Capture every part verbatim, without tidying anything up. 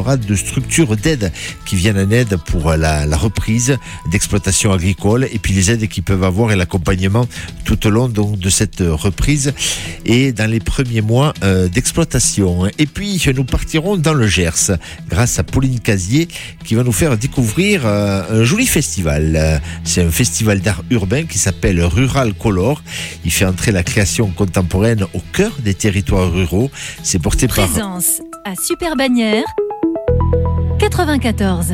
aura de structures d'aide qui viennent en aide pour la, la reprise d'exploitation agricole et puis les aides qu'ils peuvent avoir et l'accompagnement tout au long donc, de cette reprise et dans les premiers mois euh, d'exploitation. Et puis nous partirons dans le Gers grâce à Pauline Casier qui va nous faire découvrir euh, un joli festival. C'est un festival d'art urbain qui s'appelle Rural Color. Il fait entrer la création contemporaine au cœur des territoires ruraux. C'est porté par... Présence à Super Bagnères quatre-vingt-quatorze.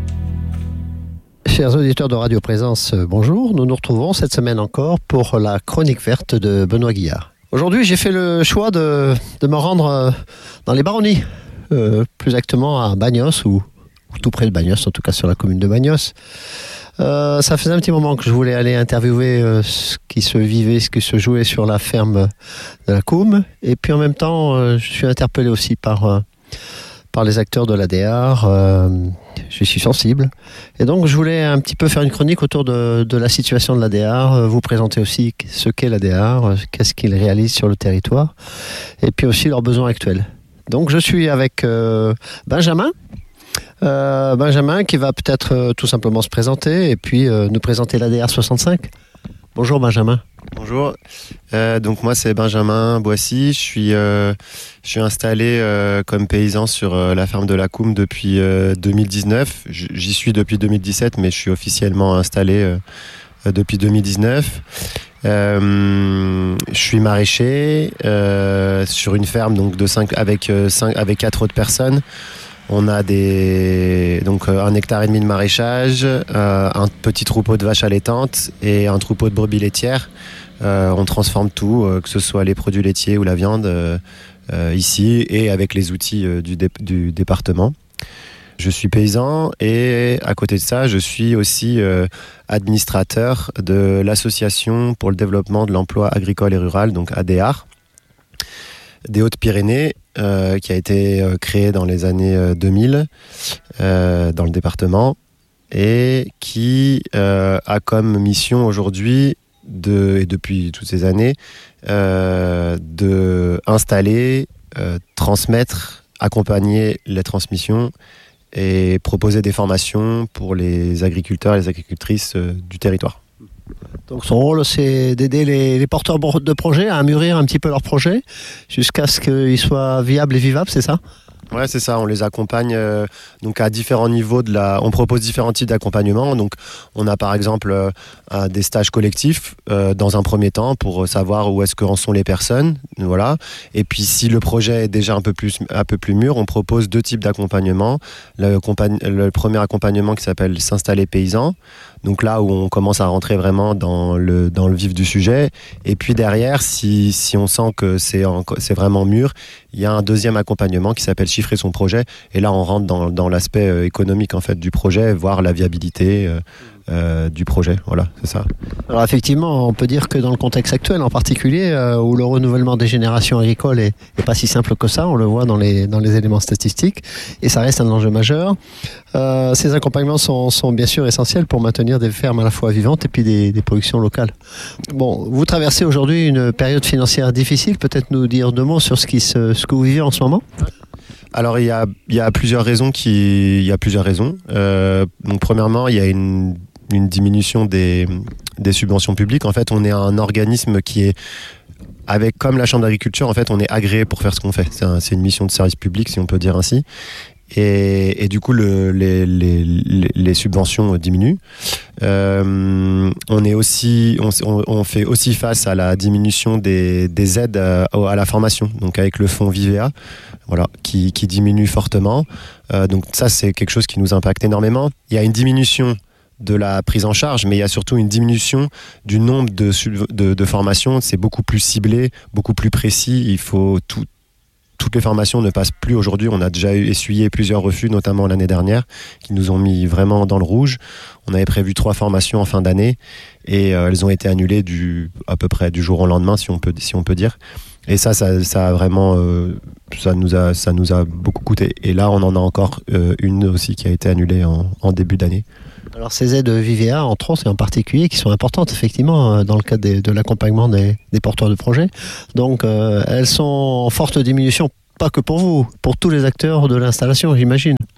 Chers auditeurs de Radio Présence, bonjour. Nous nous retrouvons cette semaine encore pour la chronique verte de Benoît Guillard. Aujourd'hui, j'ai fait le choix de, de me rendre dans les Baronnies, euh, plus exactement à Bagnos, ou, ou tout près de Bagnos, en tout cas sur la commune de Bagnos. Euh, ça faisait un petit moment que je voulais aller interviewer euh, ce qui se vivait, ce qui se jouait sur la ferme de la Coume. Et puis en même temps, euh, je suis interpellé aussi par, euh, par les acteurs de l'A D R. Euh, je suis sensible. Et donc je voulais un petit peu faire une chronique autour de, de la situation de l'A D R, euh, vous présenter aussi ce qu'est l'A D R, euh, qu'est-ce qu'ils réalisent sur le territoire, et puis aussi leurs besoins actuels. Donc je suis avec euh, Benjamin. Euh, Benjamin qui va peut-être euh, tout simplement se présenter et puis euh, nous présenter l'A D R soixante-cinq. Bonjour Benjamin. Bonjour, euh, donc moi c'est Benjamin Boissy, je suis, euh, je suis installé euh, comme paysan sur euh, la ferme de la Coume depuis euh, deux mille dix-neuf. J'y suis depuis deux mille dix-sept mais je suis officiellement installé euh, depuis deux mille dix-neuf. Euh, je suis maraîcher euh, sur une ferme donc de cinq, avec, euh, cinq, avec quatre autres personnes. On a des, donc un hectare et demi de maraîchage, euh, un petit troupeau de vaches allaitantes et un troupeau de brebis laitières. Euh, on transforme tout, euh, que ce soit les produits laitiers ou la viande, euh, euh, ici et avec les outils euh, du, dé- du département. Je suis paysan et à côté de ça, je suis aussi euh, administrateur de l'Association pour le développement de l'emploi agricole et rural, donc A D R, des Hautes-Pyrénées, euh, qui a été euh, créée dans les années euh, deux mille euh, dans le département et qui euh, a comme mission aujourd'hui, de, et depuis toutes ces années, euh, de installer, euh, transmettre, accompagner les transmissions et proposer des formations pour les agriculteurs et les agricultrices euh, du territoire. Donc son rôle, c'est d'aider les, les porteurs de projets à mûrir un petit peu leur projet jusqu'à ce qu'ils soient viables et vivables, c'est ça ? Ouais, c'est ça. On les accompagne euh, donc à différents niveaux de la. On propose différents types d'accompagnement. Donc, on a par exemple euh, des stages collectifs euh, dans un premier temps pour savoir où est-ce que en sont les personnes, voilà. Et puis, si le projet est déjà un peu plus un peu plus mûr, on propose deux types d'accompagnement. Le, le premier accompagnement qui s'appelle s'installer paysan. Donc là où on commence à rentrer vraiment dans le dans le vif du sujet. Et puis derrière, si si on sent que c'est en, c'est vraiment mûr, il y a un deuxième accompagnement qui s'appelle chiffrer son projet. Et là, on rentre dans dans l'aspect économique en fait du projet, voir la viabilité euh, euh, du projet. Voilà, c'est ça. Alors effectivement, on peut dire que dans le contexte actuel, en particulier, euh, où le renouvellement des générations agricoles est, est pas si simple que ça, on le voit dans les dans les éléments statistiques, et ça reste un enjeu majeur. Euh, ces accompagnements sont sont bien sûr essentiels pour maintenir des fermes à la fois vivantes et puis des, des productions locales. Bon, vous traversez aujourd'hui une période financière difficile. Peut-être nous dire deux mots sur ce qui se, ce que vous vivez en ce moment. Alors il y a il y a plusieurs raisons qui il y a plusieurs raisons. Euh, donc premièrement, il y a une une diminution des des subventions publiques. En fait, on est un organisme qui est avec comme la Chambre d'agriculture, en fait, on est agréé pour faire ce qu'on fait. C'est, un, c'est une mission de service public, si on peut dire ainsi. Et, et du coup, le, les, les, les subventions diminuent. Euh, on est aussi, on, on fait aussi face à la diminution des, des aides à, à la formation, donc avec le fonds Vivea, voilà, qui, qui diminue fortement. Euh, donc ça, c'est quelque chose qui nous impacte énormément. Il y a une diminution de la prise en charge, mais il y a surtout une diminution du nombre de, de, de formations. C'est beaucoup plus ciblé, beaucoup plus précis. Il faut tout. Toutes les formations ne passent plus aujourd'hui. On a déjà essuyé plusieurs refus, notamment l'année dernière, qui nous ont mis vraiment dans le rouge. On avait prévu trois formations en fin d'année et euh, elles ont été annulées du, à peu près du jour au lendemain, si on peut, si on peut dire. Et ça, ça, ça a vraiment, euh, ça nous a, ça nous a beaucoup coûté. Et là, on en a encore euh, une aussi qui a été annulée en, en début d'année. Alors ces aides Vivea, entre autres, et en particulier, qui sont importantes effectivement dans le cadre des, de l'accompagnement des, des porteurs de projets. Donc euh, elles sont en forte diminution, pas que pour vous, pour tous les acteurs de l'installation, j'imagine.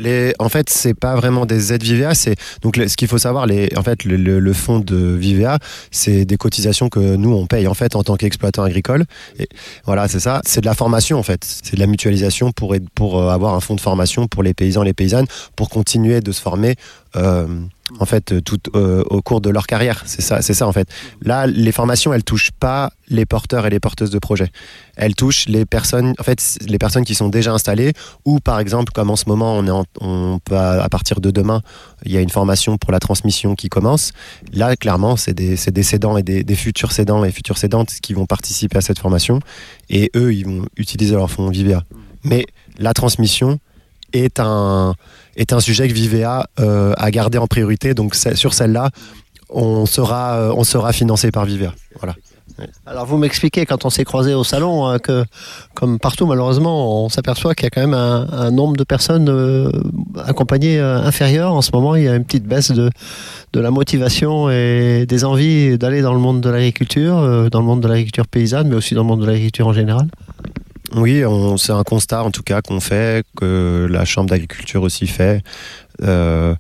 Les, en fait, c'est pas vraiment des aides Vivea. C'est donc ce qu'il faut savoir. Les, en fait, le, le, le fonds de Vivea, c'est des cotisations que nous on paye en fait en tant qu'exploitant agricole. Et voilà, c'est ça. C'est de la formation en fait. C'est de la mutualisation pour pour avoir un fonds de formation pour les paysans, les paysannes, pour continuer de se former. Euh, en fait tout euh, au cours de leur carrière, c'est ça, c'est ça en fait. Là, les formations, elles touchent pas les porteurs et les porteuses de projets. Elles touchent les personnes, en fait, les personnes qui sont déjà installées ou par exemple, comme en ce moment, on est, en, on peut à partir de demain, il y a une formation pour la transmission qui commence. Là, clairement, c'est des, c'est des cédants et des, des futurs cédants et futures cédantes qui vont participer à cette formation et eux, ils vont utiliser leur fonds Vivea. Mais la transmission est un est un sujet que Vivea euh, a gardé en priorité. Donc sur celle-là, on sera euh, on sera financé par Vivea. Voilà. Alors vous m'expliquez quand on s'est croisés au salon euh, que comme partout malheureusement on s'aperçoit qu'il y a quand même un, un nombre de personnes euh, accompagnées euh, inférieur. En ce moment il y a une petite baisse de, de la motivation et des envies d'aller dans le monde de l'agriculture, euh, dans le monde de l'agriculture paysanne mais aussi dans le monde de l'agriculture en général. Oui, on, c'est un constat en tout cas qu'on fait, que la Chambre d'agriculture aussi fait. Euh,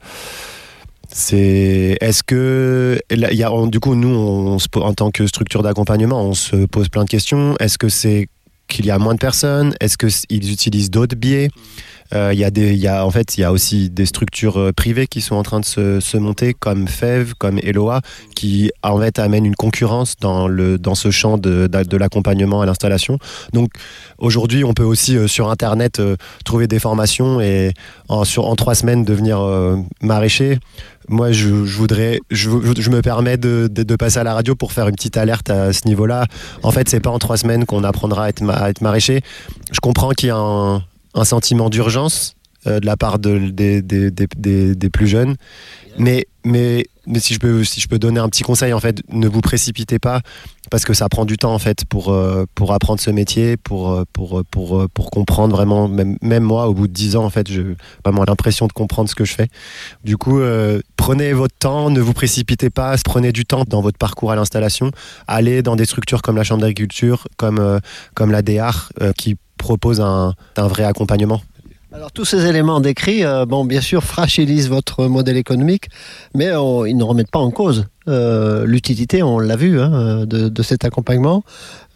c'est, est-ce que, il y a, on, du coup, nous, on, on, en tant que structure d'accompagnement, on se pose plein de questions. Est-ce que c'est qu'il y a moins de personnes ? Est-ce qu'ils utilisent d'autres biais ? Euh, il y a des, il y a, en fait, il y a aussi des structures euh, privées qui sont en train de se, se monter, comme F E V, comme Eloa, qui en fait amènent une concurrence dans le dans ce champ de, de, de l'accompagnement à l'installation. Donc aujourd'hui, on peut aussi euh, sur Internet euh, trouver des formations et en, sur, en trois semaines devenir euh, maraîcher. Moi, je, je voudrais, je, je me permets de, de, de passer à la radio pour faire une petite alerte à ce niveau-là. En fait, c'est pas en trois semaines qu'on apprendra à être, à être maraîcher. Je comprends qu'il y a un un sentiment d'urgence euh, de la part de, des, des, des, des, des plus jeunes. Mais, mais, mais si, je peux, si je peux donner un petit conseil, en fait, ne vous précipitez pas parce que ça prend du temps en fait, pour, euh, pour apprendre ce métier, pour, pour, pour, pour comprendre vraiment. Même, même moi, au bout de dix ans, en fait, j'ai vraiment l'impression de comprendre ce que je fais. Du coup, euh, prenez votre temps, ne vous précipitez pas, prenez du temps dans votre parcours à l'installation. Allez dans des structures comme la Chambre d'agriculture, comme, euh, comme la D E A R, euh, qui propose un, un vrai accompagnement. Alors tous ces éléments décrits, euh, bon, bien sûr, fragilisent votre modèle économique, mais on, ils ne remettent pas en cause euh, l'utilité, on l'a vu, hein, de, de cet accompagnement,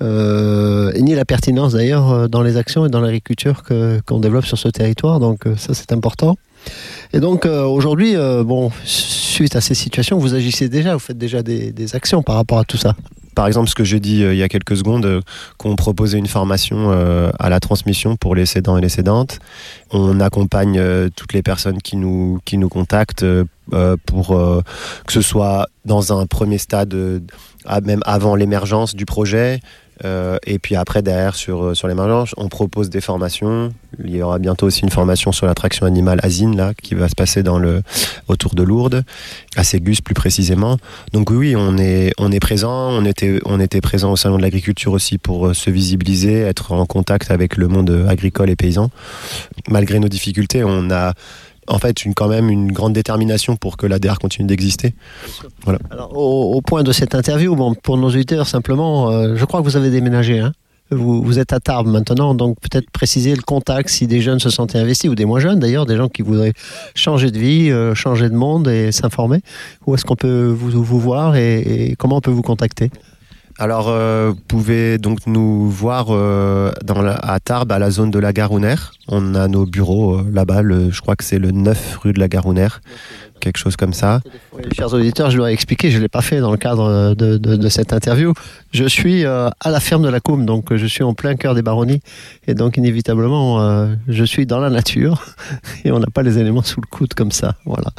euh, et ni la pertinence d'ailleurs dans les actions et dans l'agriculture que, qu'on développe sur ce territoire. Donc ça, c'est important. Et donc euh, aujourd'hui, euh, bon, suite à ces situations, vous agissez déjà, vous faites déjà des, des actions par rapport à tout ça. Par exemple, ce que j'ai dit euh, il y a quelques secondes, euh, qu'on proposait une formation euh, à la transmission pour les cédants et les cédantes. On accompagne euh, toutes les personnes qui nous, qui nous contactent euh, pour euh, que ce soit dans un premier stade, euh, même avant l'émergence du projet, euh, et puis après derrière sur, sur l'émergence, on propose des formations. Il y aura bientôt aussi une formation sur l'attraction animale Asine là, qui va se passer dans le, autour de Lourdes, à Ségus plus précisément. Donc oui, on est, on est présent, on était, on était présent au Salon de l'Agriculture aussi pour se visibiliser, être en contact avec le monde agricole et paysan. Malgré nos difficultés, on a en fait une, quand même une grande détermination pour que l'A D R continue d'exister. Voilà. Alors, au, au point de cette interview, bon, pour nos auditeurs simplement, euh, je crois que vous avez déménagé, hein. Vous, vous êtes à Tarbes maintenant, donc peut-être préciser le contact si des jeunes se sentaient investis, ou des moins jeunes d'ailleurs, des gens qui voudraient changer de vie, euh, changer de monde et s'informer. Où est-ce qu'on peut vous, vous voir et, et comment on peut vous contacter ? Alors, euh, vous pouvez donc nous voir euh, dans la, à Tarbes, à la zone de la Garounère. On a nos bureaux euh, là-bas, le, je crois que c'est le neuf rue de la Garounère, quelque chose comme ça. Oui, chers auditeurs, je dois expliquer, je ne l'ai pas fait dans le cadre de, de, de cette interview. Je suis euh, à la ferme de la Coume, donc je suis en plein cœur des Baronnies, et donc inévitablement, euh, je suis dans la nature, et on n'a pas les éléments sous le coude comme ça. Voilà.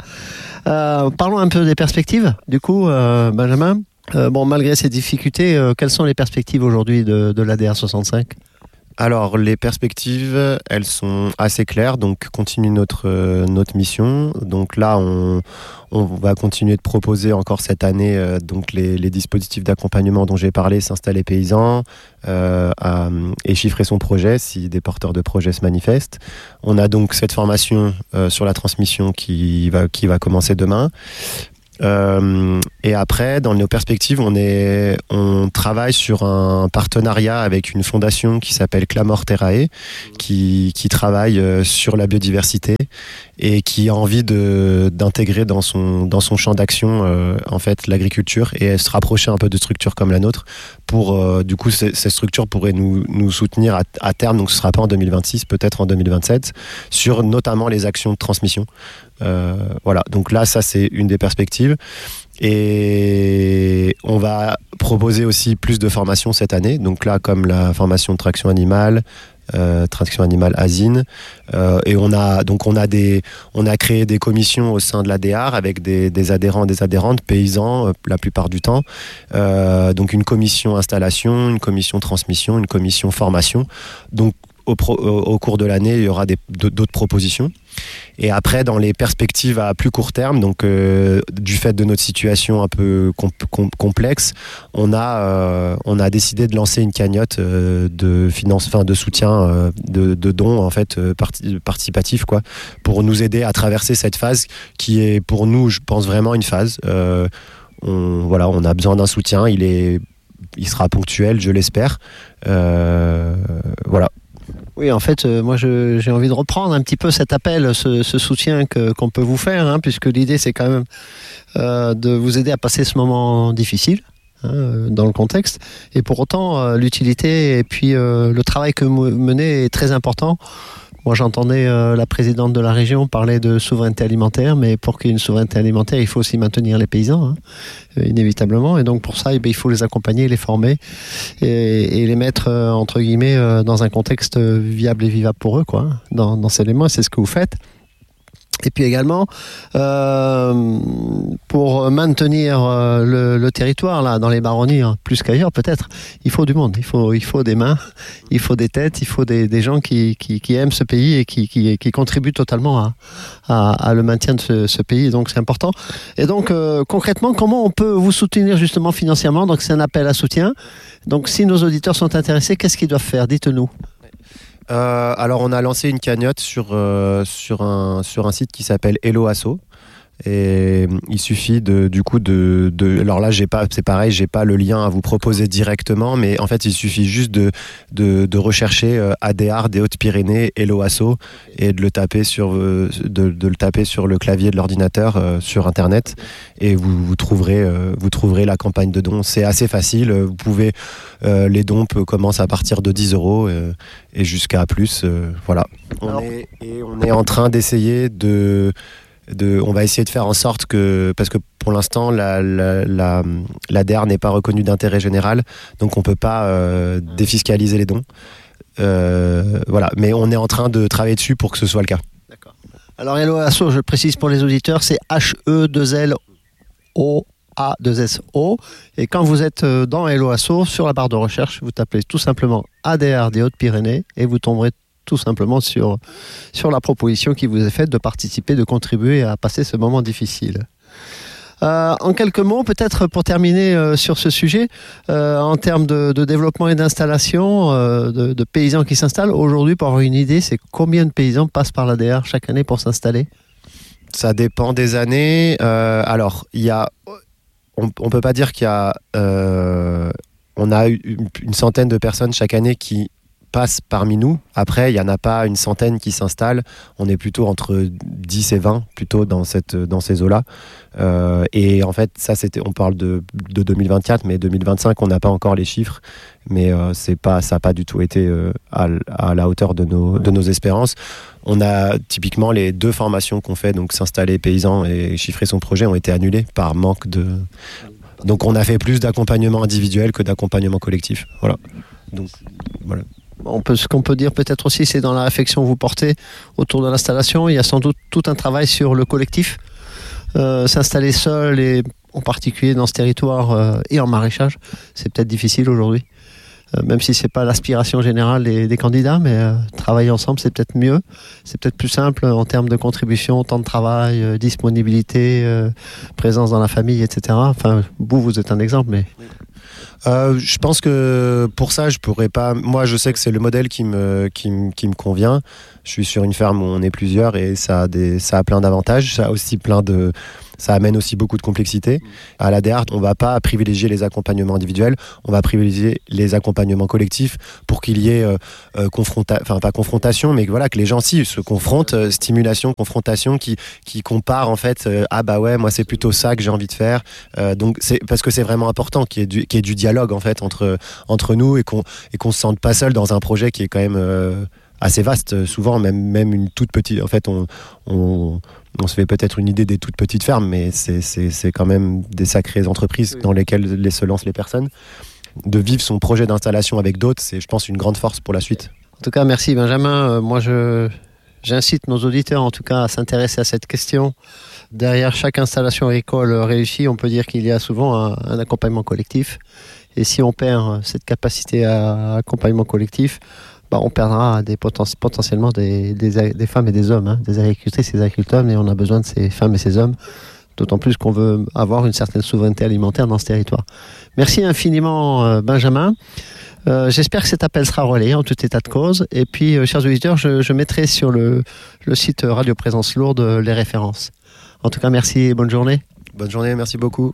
Euh, parlons un peu des perspectives, du coup, euh, Benjamin. Euh, bon, malgré ces difficultés, euh, quelles sont les perspectives aujourd'hui de, de l'A D R soixante-cinq ? Alors, les perspectives, elles sont assez claires. Donc, continue notre, euh, notre mission. Donc là, on, on va continuer de proposer encore cette année euh, donc les, les dispositifs d'accompagnement dont j'ai parlé, s'installer paysan, euh, à, et chiffrer son projet si des porteurs de projets se manifestent. On a donc cette formation euh, sur la transmission qui va, qui va commencer demain. Euh, et après, dans nos perspectives, on, est, on travaille sur un partenariat avec une fondation qui s'appelle Clamor Terrae, qui, qui travaille sur la biodiversité et qui a envie de, d'intégrer dans son, dans son champ d'action euh, en fait, l'agriculture et se rapprocher un peu de structures comme la nôtre. Pour, euh, du coup, ces, ces structures pourraient nous, nous soutenir à, à terme, donc ce ne sera pas en deux mille vingt-six, peut-être en deux mille vingt-sept, sur notamment les actions de transmission. Euh, voilà, donc là, ça c'est une des perspectives. Et on va proposer aussi plus de formations cette année. Donc là, comme la formation de traction animale, euh, traction animale asine. Euh, et on a donc on a des on a créé des commissions au sein de l'A D R avec des, des adhérents, des adhérentes paysans euh, la plupart du temps. Euh, donc une commission installation, une commission transmission, une commission formation. Donc Au, pro, au cours de l'année, il y aura des, d'autres propositions. Et après, dans les perspectives à plus court terme, donc euh, du fait de notre situation un peu com- com- complexe, on a, euh, on a décidé de lancer une cagnotte euh, de finance, enfin de soutien, euh, de, de dons en fait euh, parti- participatifs quoi, pour nous aider à traverser cette phase qui est pour nous, je pense vraiment une phase. Euh, on, voilà, on a besoin d'un soutien. Il est, il sera ponctuel, je l'espère. Euh, voilà. Oui, en fait, euh, moi, je, j'ai envie de reprendre un petit peu cet appel, ce, ce soutien que, qu'on peut vous faire, hein, puisque l'idée, c'est quand même euh, de vous aider à passer ce moment difficile, hein, dans le contexte. Et pour autant, euh, l'utilité et puis euh, le travail que vous menez est très important. Moi, j'entendais euh, la présidente de la région parler de souveraineté alimentaire, mais pour qu'il y ait une souveraineté alimentaire, il faut aussi maintenir les paysans, hein, euh, inévitablement. Et donc, pour ça, eh bien, il faut les accompagner, les former et, et les mettre, euh, entre guillemets, euh, dans un contexte viable et vivable pour eux, quoi, hein, dans, dans ces éléments. C'est ce que vous faites. Et puis également, euh, pour maintenir euh, le, le territoire là, dans les baronnies, hein, plus qu'ailleurs peut-être, il faut du monde, il faut, il faut des mains, il faut des têtes, il faut des, des gens qui, qui, qui aiment ce pays et qui, qui, qui contribuent totalement à, à, à le maintien de ce, ce pays. Donc c'est important. Et donc euh, concrètement, comment on peut vous soutenir justement financièrement? Donc c'est un appel à soutien. Donc si nos auditeurs sont intéressés, qu'est-ce qu'ils doivent faire? Dites-nous. Euh, alors on a lancé une cagnotte sur, euh, sur, un, sur un site qui s'appelle Hello Asso. Et il suffit de, du coup de, de alors là j'ai pas, c'est pareil, j'ai pas le lien à vous proposer directement, mais en fait il suffit juste de, de, de rechercher euh, A D R des Hautes-Pyrénées Hello Asso et de le taper sur euh, de, de le taper sur le clavier de l'ordinateur euh, sur internet et vous, vous trouverez euh, vous trouverez la campagne de dons. C'est assez facile, vous pouvez euh, les dons commencent à partir de dix euros euh, et jusqu'à plus euh, voilà. On alors, est, et on est en train d'essayer de De, on va essayer de faire en sorte que, parce que pour l'instant la, la, la, l'A D R n'est pas reconnue d'intérêt général, donc on ne peut pas euh, défiscaliser les dons. Euh, voilà, mais on est en train de travailler dessus pour que ce soit le cas. D'accord. Alors Hello Asso, je précise pour les auditeurs, c'est H E deux L O A deux S O. Et quand vous êtes dans Hello Asso, sur la barre de recherche, vous tapez tout simplement A D R des Hautes-Pyrénées et vous tomberez tout simplement sur, sur la proposition qui vous est faite de participer, de contribuer à passer ce moment difficile. Euh, en quelques mots, peut-être pour terminer euh, sur ce sujet, euh, en termes de, de développement et d'installation, euh, de, de paysans qui s'installent, aujourd'hui, pour avoir une idée, c'est combien de paysans passent par l'A D R chaque année pour s'installer? Ça dépend des années. Euh, alors, il y a, on ne peut pas dire qu'il y a... Euh, on a une, une centaine de personnes chaque année qui passent parmi nous. Après, il n'y en a pas une centaine qui s'installent. On est plutôt entre dix et vingt, plutôt dans, cette, dans ces eaux-là. Euh, et en fait, ça, c'était, on parle de, de deux mille vingt-quatre, mais deux mille vingt-cinq, on n'a pas encore les chiffres. Mais euh, c'est pas, ça n'a pas du tout été euh, à, à la hauteur de nos, de nos espérances. On a typiquement les deux formations qu'on fait, donc s'installer paysan et chiffrer son projet, ont été annulées par manque de... Donc on a fait plus d'accompagnement individuel que d'accompagnement collectif. Voilà. Donc, voilà. On peut, ce qu'on peut dire peut-être aussi, c'est dans la réflexion que vous portez autour de l'installation, il y a sans doute tout un travail sur le collectif. Euh, s'installer seul, et en particulier dans ce territoire euh, et en maraîchage, c'est peut-être difficile aujourd'hui. Euh, même si ce n'est pas l'aspiration générale des, des candidats, mais euh, travailler ensemble, c'est peut-être mieux. C'est peut-être plus simple en termes de contribution, temps de travail, euh, disponibilité, euh, présence dans la famille, et cetera. Enfin, vous, vous êtes un exemple, mais... Euh, je pense que pour ça, je pourrais pas. Moi, je sais que c'est le modèle qui me, qui me, qui me convient. Je suis sur une ferme où on est plusieurs et ça a, des, ça a plein d'avantages. Ça a aussi plein de, ça amène aussi beaucoup de complexité. À l'A D R, on ne va pas privilégier les accompagnements individuels, on va privilégier les accompagnements collectifs pour qu'il y ait euh, euh, confronta- enfin pas confrontation, mais voilà, que les gens si se confrontent, euh, stimulation, confrontation, qui qui comparent en fait. Euh, ah bah ouais, moi c'est plutôt ça que j'ai envie de faire. Euh, donc c'est parce que c'est vraiment important qu'il y ait du qu'il y ait du dialogue en fait entre entre nous et qu'on et qu'on se sente pas seul dans un projet qui est quand même euh, assez vaste. Souvent même même une toute petite. En fait, on on On se fait peut-être une idée des toutes petites fermes, mais c'est, c'est, c'est quand même des sacrées entreprises oui. dans lesquelles les, se lancent les personnes. De vivre son projet d'installation avec d'autres, c'est, je pense, une grande force pour la suite. En tout cas, merci Benjamin. Euh, moi, je, j'incite nos auditeurs, en tout cas, à s'intéresser à cette question. Derrière chaque installation agricole réussie, on peut dire qu'il y a souvent un, un accompagnement collectif. Et si on perd cette capacité à accompagnement collectif, bah, on perdra des poten- potentiellement des, des, des femmes et des hommes, hein, des agricultrices et des agriculteurs, et on a besoin de ces femmes et ces hommes, d'autant plus qu'on veut avoir une certaine souveraineté alimentaire dans ce territoire. Merci infiniment euh, Benjamin. Euh, j'espère que cet appel sera relayé en tout état de cause. Et puis, euh, chers auditeurs, je, je mettrai sur le, le site Radio Présence Lourde les références. En tout cas, merci et bonne journée. Bonne journée, merci beaucoup.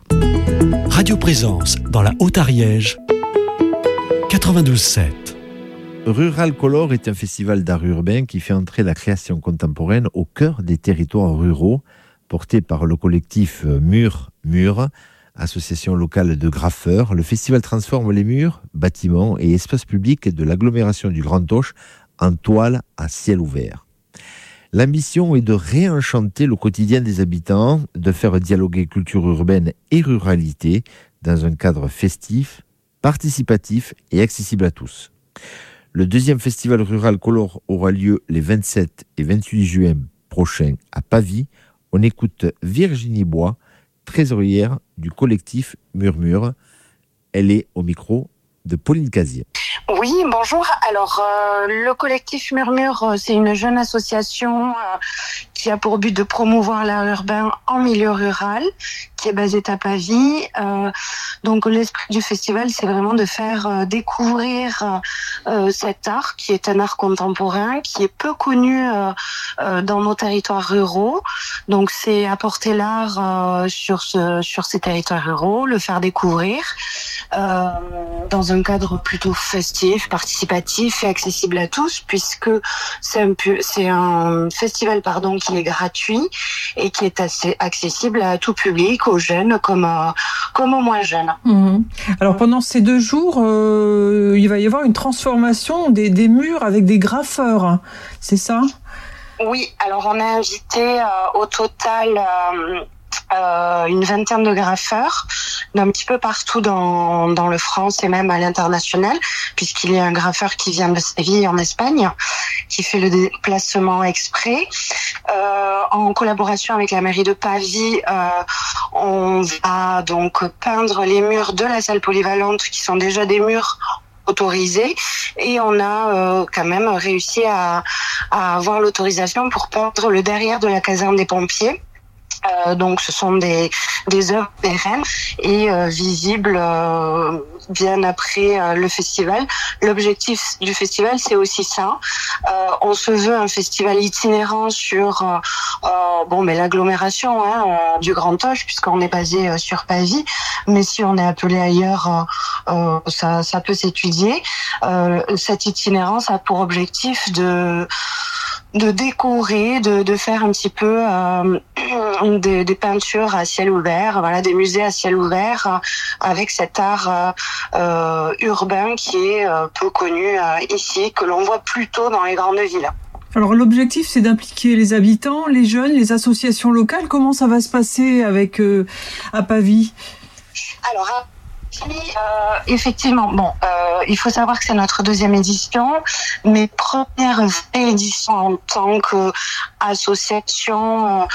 Radio Présence dans la Haute-Ariège, quatre-vingt-douze sept. Rural Color est un festival d'art urbain qui fait entrer la création contemporaine au cœur des territoires ruraux, porté par le collectif Mur Mur, association locale de graffeurs. Le festival transforme les murs, bâtiments et espaces publics de l'agglomération du Grand Auch en toile à ciel ouvert. L'ambition est de réenchanter le quotidien des habitants, de faire dialoguer culture urbaine et ruralité dans un cadre festif, participatif et accessible à tous. Le deuxième festival rural Color aura lieu les vingt-sept et vingt-huit juin prochains à Pavie. On écoute Virginie Bois, trésorière du collectif Murmure. Elle est au micro de Pauline Casier. Oui, bonjour. Alors, euh, le collectif Murmure, c'est une jeune association euh, qui a pour but de promouvoir l'art urbain en milieu rural, qui est basée à Pavie. Euh, donc, l'esprit du festival, c'est vraiment de faire euh, découvrir euh, cet art, qui est un art contemporain, qui est peu connu euh, euh, dans nos territoires ruraux. Donc, c'est apporter l'art euh, sur ce, sur ces territoires ruraux, le faire découvrir euh, dans un cadre plutôt festif, participatif et accessible à tous, puisque c'est un, c'est un festival pardon, qui est gratuit et qui est assez accessible à tout public, aux jeunes comme, à, comme aux moins jeunes. Mmh. Alors pendant ces deux jours, euh, il va y avoir une transformation des, des murs avec des graffeurs, c'est ça ? Oui, alors on a invité euh, au total... Euh, Euh, une vingtaine de graffeurs d'un petit peu partout dans, dans le France et même à l'international, puisqu'il y a un graffeur qui vient de Séville en Espagne, qui fait le déplacement exprès. Euh, en collaboration avec la mairie de Pavie, euh, on va donc peindre les murs de la salle polyvalente, qui sont déjà des murs autorisés, et on a euh, quand même réussi à, à avoir l'autorisation pour peindre le derrière de la caserne des pompiers. Euh, donc ce sont des des œuvres pérennes et euh, visibles euh, bien après euh, le festival. L'objectif du festival, c'est aussi ça. Euh, on se veut un festival itinérant sur euh, euh, bon mais l'agglomération hein, euh, du Grand Auch, puisqu'on est basé euh, sur Pavie, mais si on est appelé ailleurs, euh, euh, ça ça peut s'étudier. Euh, cette itinérance a pour objectif de de décorer, de, de faire un petit peu euh, des, des peintures à ciel ouvert, voilà, des musées à ciel ouvert euh, avec cet art euh, euh, urbain qui est euh, peu connu euh, ici, que l'on voit plutôt dans les grandes villes. Alors l'objectif, c'est d'impliquer les habitants, les jeunes, les associations locales. Comment ça va se passer avec euh, à Pavie ? Alors, à Euh, effectivement, bon, euh, il faut savoir que c'est notre deuxième édition, mais première vraie édition en tant qu'association euh,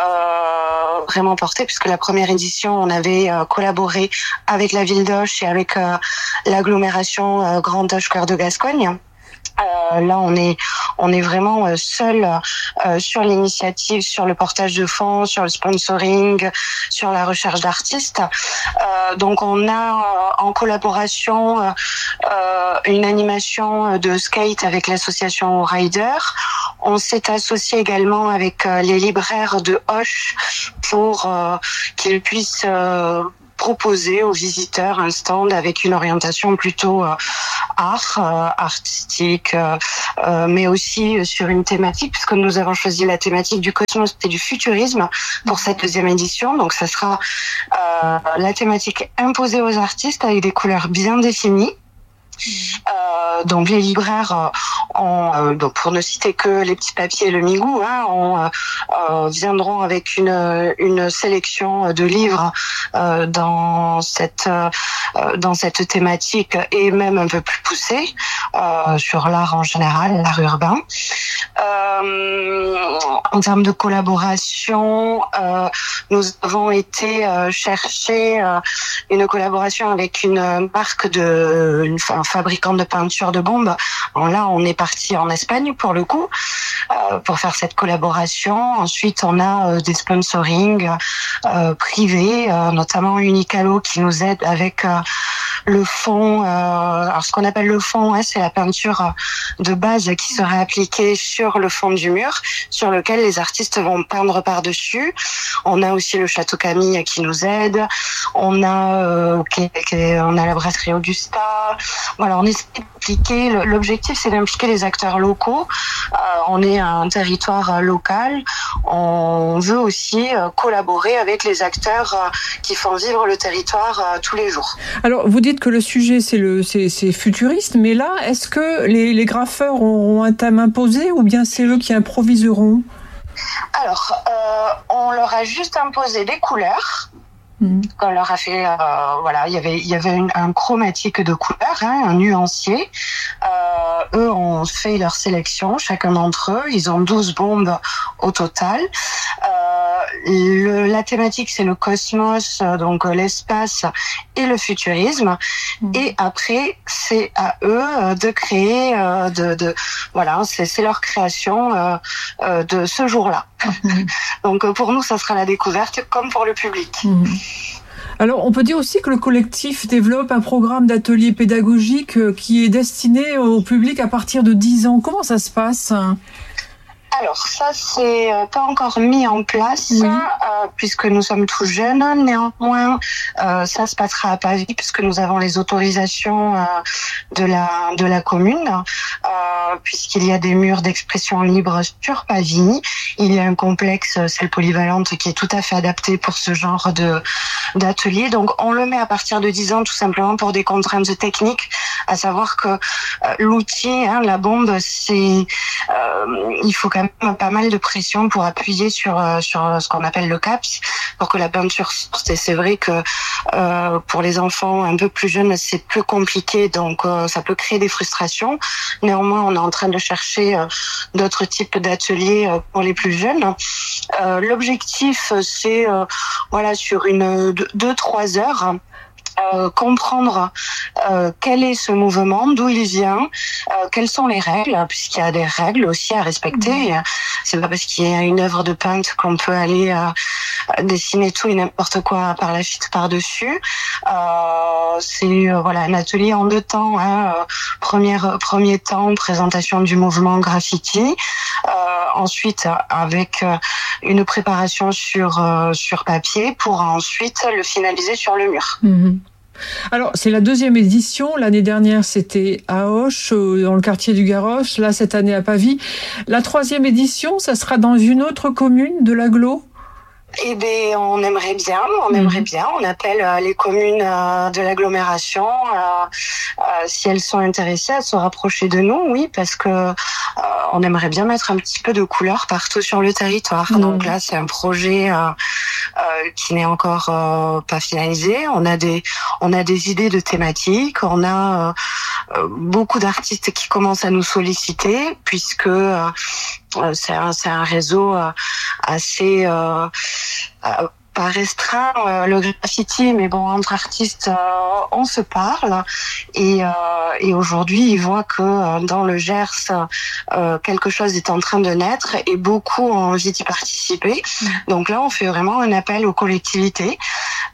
euh, vraiment portée, puisque la première édition, on avait euh, collaboré avec la ville d'Auch et avec euh, l'agglomération euh, Grand Auch Cœur de Gascogne. Euh, là, on est, on est vraiment euh, seul euh, sur l'initiative, sur le portage de fonds, sur le sponsoring, sur la recherche d'artistes. Euh, donc, on a euh, en collaboration euh, une animation de skate avec l'association Rider. On s'est associé également avec euh, les libraires de Auch pour euh, qu'ils puissent euh, proposer aux visiteurs un stand avec une orientation plutôt euh, art, euh, artistique, euh, euh, mais aussi euh, sur une thématique, puisque nous avons choisi la thématique du cosmos et du futurisme pour cette deuxième édition. Donc, ça sera euh, la thématique imposée aux artistes avec des couleurs bien définies. Euh, donc les libraires euh, ont, euh, donc pour ne citer que les petits papiers et le Migou, hein, ont, euh, euh, viendront avec une une sélection de livres euh, dans cette euh, dans cette thématique et même un peu plus poussée euh, sur l'art en général, l'art urbain. Euh, en termes de collaboration, euh, nous avons été euh, chercher euh, une collaboration avec une marque de une, un fabricant de peinture de bombes. Alors là, on est parti en Espagne pour le coup euh, pour faire cette collaboration. Ensuite, on a euh, des sponsorings euh, privés, euh, notamment Unicalo qui nous aide avec euh, le fond. Euh, alors ce qu'on appelle le fond, hein, c'est la peinture de base qui serait appliquée sur le fond du mur, sur lequel les artistes vont peindre par-dessus. On a aussi le Château Camille qui nous aide. On a, euh, qui, qui, on a la brasserie Augusta. Voilà, on essaie d'impliquer. L'objectif, c'est d'impliquer les acteurs locaux. Euh, on est un territoire local. On veut aussi euh, collaborer avec les acteurs euh, qui font vivre le territoire euh, tous les jours. Alors, vous dites que le sujet, c'est, le, c'est, c'est futuriste, mais là, est-ce que les, les graffeurs auront un thème imposé ou bien c'est eux qui improviseront ? Alors, euh, on leur a juste imposé des couleurs. Mmh. On leur a fait, euh, voilà, il y avait, il y avait une, un chromatique de couleurs, hein, un nuancier. Euh, eux ont fait leur sélection, chacun d'entre eux. Ils ont douze bombes au total. Euh, le, la thématique, c'est le cosmos, donc l'espace et le futurisme. Mmh. Et après, c'est à eux de créer, euh, de, de, voilà, c'est, c'est leur création euh, euh, de ce jour-là. Mmh. Donc pour nous, ça sera la découverte, comme pour le public. Mmh. Alors, on peut dire aussi que le collectif développe un programme d'atelier pédagogique qui est destiné au public à partir de dix ans. Comment ça se passe ? Alors ça, c'est pas encore mis en place, oui. euh, puisque nous sommes tout jeunes. Néanmoins, euh, ça se passera à Pavie, puisque nous avons les autorisations euh, de la de la commune, euh, puisqu'il y a des murs d'expression libre sur Pavie. Il y a un complexe, celle polyvalente, qui est tout à fait adapté pour ce genre de d'atelier. Donc, on le met à partir de dix ans, tout simplement pour des contraintes techniques, à savoir que euh, l'outil, hein, la bombe, c'est euh, il faut quand même pas mal de pression pour appuyer sur sur ce qu'on appelle le caps pour que la peinture sorte. Et c'est vrai que euh, pour les enfants un peu plus jeunes, c'est plus compliqué, donc euh, ça peut créer des frustrations. Néanmoins, on est en train de chercher euh, d'autres types d'ateliers euh, pour les plus jeunes. Euh, l'objectif, c'est euh, voilà, sur une deux trois heures. Euh, comprendre euh, quel est ce mouvement, d'où il vient, euh, quelles sont les règles, puisqu'il y a des règles aussi à respecter. Mmh. C'est pas parce qu'il y a une œuvre de peintre qu'on peut aller euh, dessiner tout et n'importe quoi par la suite par-dessus. Euh, c'est euh, voilà, un atelier en deux temps. Hein. Premier, premier temps, présentation du mouvement graffiti. Euh, ensuite, avec euh, une préparation sur, euh, sur papier pour ensuite le finaliser sur le mur. Mmh. Alors, c'est la deuxième édition. L'année dernière, c'était à Auch, dans le quartier du Garroch. Là, cette année, à Pavie. La troisième édition, ça sera dans une autre commune de l'agglo ? Eh bien, on aimerait bien, on aimerait bien. On appelle euh, les communes euh, de l'agglomération, euh, euh, si elles sont intéressées à se rapprocher de nous, oui, parce que euh, on aimerait bien mettre un petit peu de couleur partout sur le territoire. Mmh. Donc là, c'est un projet euh, euh, qui n'est encore euh, pas finalisé. On a des, on a des idées de thématiques. On a euh, beaucoup d'artistes qui commencent à nous solliciter, puisque euh, c'est un, c'est un réseau euh, assez euh, euh, pas restreint, euh, le graffiti, mais bon, entre artistes, euh, on se parle. Et, euh, et aujourd'hui, ils voient que euh, dans le Gers, euh, quelque chose est en train de naître et beaucoup ont envie d'y participer. Donc là, on fait vraiment un appel aux collectivités.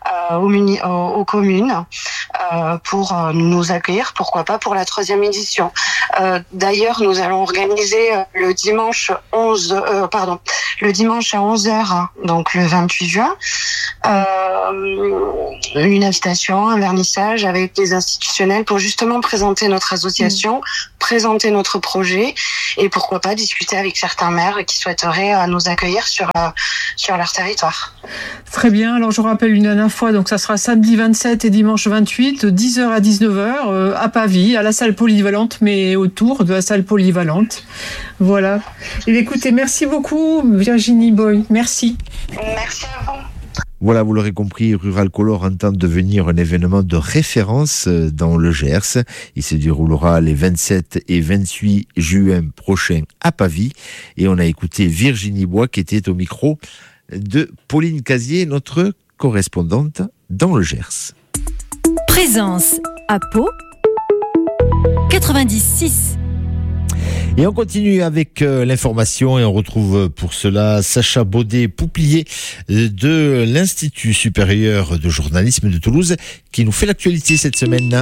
euh, aux, muni- aux, aux communes euh, pour euh, nous accueillir, pourquoi pas pour la troisième édition. Euh, d'ailleurs, nous allons organiser le dimanche onze, euh, pardon, le dimanche à onze heures, donc le vingt-huit juin, euh, une invitation, un vernissage avec les institutionnels pour justement présenter notre association, mmh. présenter notre projet et pourquoi pas discuter avec certains maires qui souhaiteraient euh, nous accueillir sur, euh, sur leur territoire. Très bien, alors je rappelle une dernière fois, donc ça sera samedi vingt-sept et dimanche vingt-huit, de dix heures à dix-neuf heures, euh, à Pavie, à la salle polyvalente, mais autour de la salle polyvalente. Voilà. Et écoutez, merci beaucoup Virginie Boy, merci. Merci à vous. Voilà, vous l'aurez compris, Rural Color entend devenir un événement de référence dans le Gers. Il se déroulera les vingt-sept et vingt-huit juin prochains à Pavie. Et on a écouté Virginie Boy qui était au micro de Pauline Casier, notre correspondante dans le Gers. Présence à Pau, quatre-vingt-dix six. Et on continue avec euh, l'information et on retrouve pour cela Sacha Baudet-Pouplier de l'Institut supérieur de journalisme de Toulouse qui nous fait l'actualité cette semaine.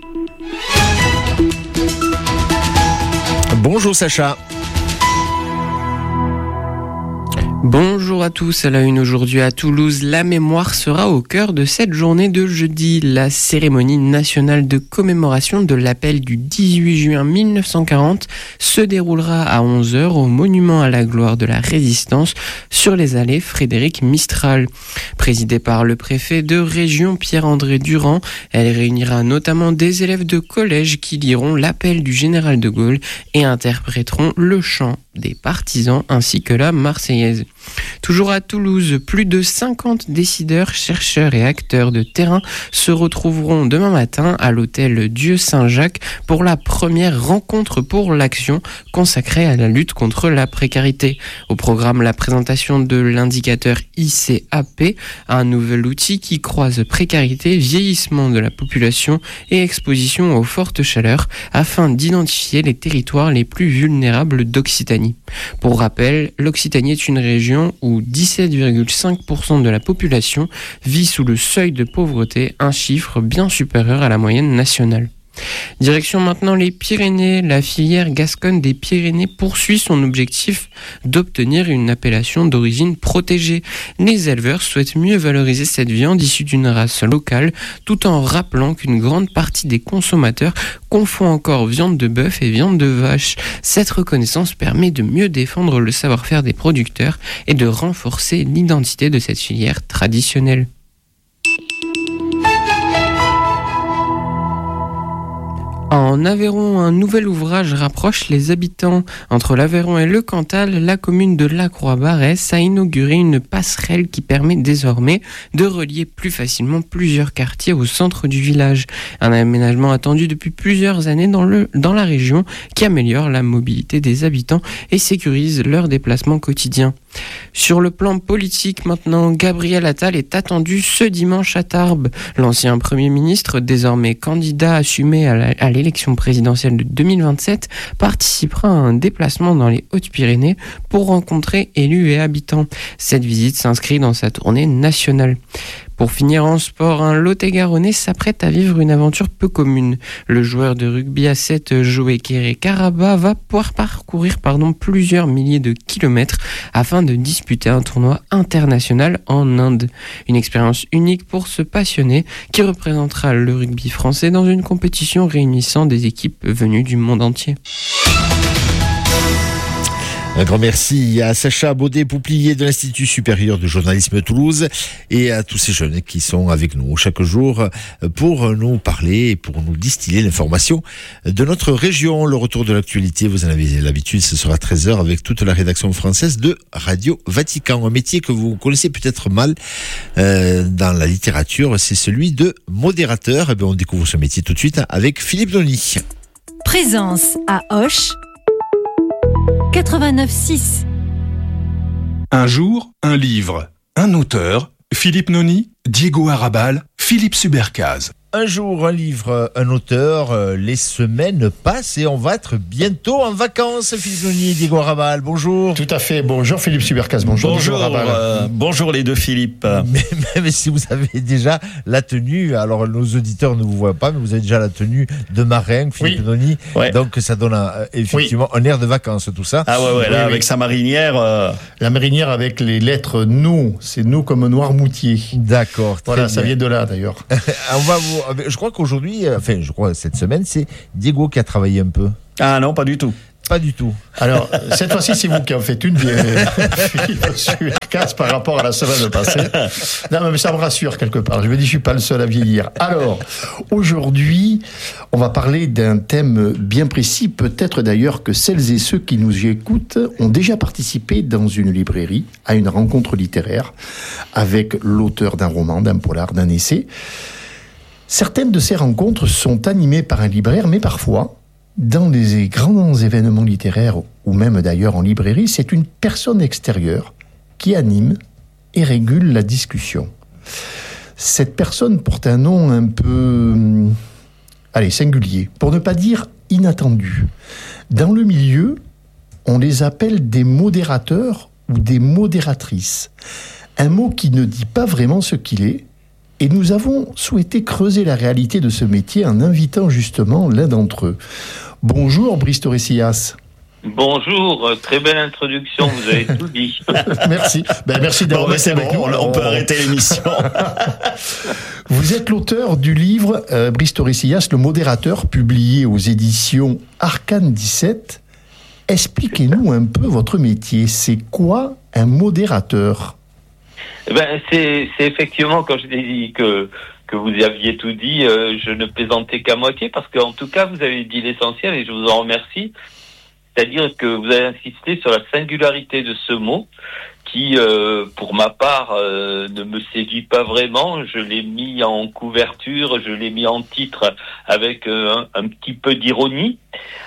Bonjour Sacha. Bonjour à tous, à la une aujourd'hui à Toulouse, la mémoire sera au cœur de cette journée de jeudi. La cérémonie nationale de commémoration de l'appel du dix-huit juin mille neuf cent quarante se déroulera à onze heures au monument à la gloire de la résistance sur les allées Frédéric Mistral. Présidée par le préfet de région Pierre-André Durand, elle réunira notamment des élèves de collège qui liront l'appel du général de Gaulle et interpréteront le chant des partisans ainsi que la Marseillaise. Toujours à Toulouse, plus de cinquante décideurs, chercheurs et acteurs de terrain se retrouveront demain matin à l'hôtel Dieu Saint-Jacques pour la première rencontre pour l'action consacrée à la lutte contre la précarité. Au programme, la présentation de l'indicateur I C A P, un nouvel outil qui croise précarité, vieillissement de la population et exposition aux fortes chaleurs afin d'identifier les territoires les plus vulnérables d'Occitanie. Pour rappel, l'Occitanie est une région où dix-sept virgule cinq pour cent de la population vit sous le seuil de pauvreté, un chiffre bien supérieur à la moyenne nationale. Direction maintenant les Pyrénées. La filière Gasconne des Pyrénées poursuit son objectif d'obtenir une appellation d'origine protégée. Les éleveurs souhaitent mieux valoriser cette viande issue d'une race locale, tout en rappelant qu'une grande partie des consommateurs confond encore viande de bœuf et viande de vache. Cette reconnaissance permet de mieux défendre le savoir-faire des producteurs et de renforcer l'identité de cette filière traditionnelle. En Aveyron, un nouvel ouvrage rapproche les habitants. Entre l'Aveyron et le Cantal, la commune de Lacroix-Barès a inauguré une passerelle qui permet désormais de relier plus facilement plusieurs quartiers au centre du village. Un aménagement attendu depuis plusieurs années dans, le, dans la région qui améliore la mobilité des habitants et sécurise leurs déplacements quotidiens. Sur le plan politique maintenant, Gabriel Attal est attendu ce dimanche à Tarbes. L'ancien Premier ministre, désormais candidat assumé à, la, à l'élection présidentielle de deux mille vingt-sept, participera à un déplacement dans les Hautes-Pyrénées pour rencontrer élus et habitants. Cette visite s'inscrit dans sa tournée nationale. Pour finir en sport, un Lot-et-Garonnais s'apprête à vivre une aventure peu commune. Le joueur de rugby à sept, Joé Kéré-Karaba, va pouvoir parcourir pardon, plusieurs milliers de kilomètres afin de disputer un tournoi international en Inde. Une expérience unique pour ce passionné qui représentera le rugby français dans une compétition réunissant des équipes venues du monde entier. Un grand merci à Sacha Baudet-Pouplier de l'Institut supérieur de journalisme de Toulouse et à tous ces jeunes qui sont avec nous chaque jour pour nous parler et pour nous distiller l'information de notre région. Le retour de l'actualité, vous en avez l'habitude, ce sera à treize heures avec toute la rédaction française de Radio Vatican. Un métier que vous connaissez peut-être mal euh, dans la littérature, c'est celui de modérateur. Eh bien, on découvre ce métier tout de suite avec Philippe Noni. Présence à Auch, quatre-vingt-neuf six. Un jour, un livre, un auteur, Philippe Noni, Diego Arrabal, Philippe Subercaz. Un jour, un livre, un auteur, les semaines passent et on va être bientôt en vacances. Philippe Noni et Diego Raval, bonjour. Tout à fait, bonjour Philippe Subercas, bonjour. Bonjour, euh, bonjour les deux Philippe. Mais, mais, mais si vous avez déjà la tenue, alors nos auditeurs ne vous voient pas, mais vous avez déjà la tenue de marin, Philippe oui. Noni, ouais. Donc ça donne un, effectivement oui. un air de vacances tout ça. Ah ouais, ouais, là, oui, avec oui. sa marinière. Euh... La marinière avec les lettres nous, c'est nous comme Noirmoutier. D'accord. Voilà, bien. Ça vient de là d'ailleurs. On va vous... Je crois qu'aujourd'hui, enfin, je crois cette semaine, c'est Diego qui a travaillé un peu. Ah non, pas du tout. Pas du tout. Alors, cette fois-ci, c'est vous qui en faites une, Philippe Subercas, par rapport à la semaine passée. Non, mais ça me rassure quelque part. Je me dis, je suis pas le seul à vieillir. Alors, aujourd'hui, on va parler d'un thème bien précis. Peut-être d'ailleurs que celles et ceux qui nous écoutent ont déjà participé dans une librairie à une rencontre littéraire avec l'auteur d'un roman, d'un polar, d'un essai. Certaines de ces rencontres sont animées par un libraire, mais parfois, dans les grands événements littéraires, ou même d'ailleurs en librairie, c'est une personne extérieure qui anime et régule la discussion. Cette personne porte un nom un peu, allez, singulier, pour ne pas dire inattendu. Dans le milieu, on les appelle des modérateurs ou des modératrices. Un mot qui ne dit pas vraiment ce qu'il est. Et nous avons souhaité creuser la réalité de ce métier en invitant justement l'un d'entre eux. Bonjour Brice Torrecillas. Bonjour, très belle introduction, vous avez tout dit. Merci, ben, merci d'avoir bon, été avec bon, nous. On, on peut arrêter l'émission. Vous êtes l'auteur du livre euh, Brice Torrecillas, le modérateur, publié aux éditions Arcane dix-sept. Expliquez-nous un peu votre métier. C'est quoi un modérateur ? Ben, c'est, c'est effectivement, quand je dis que, que vous aviez tout dit, euh, je ne plaisantais qu'à moitié, parce qu'en tout cas, vous avez dit l'essentiel et je vous en remercie. C'est-à-dire que vous avez insisté sur la singularité de ce mot, qui, euh, pour ma part, euh, ne me séduit pas vraiment. Je l'ai mis en couverture, je l'ai mis en titre avec euh, un, un petit peu d'ironie,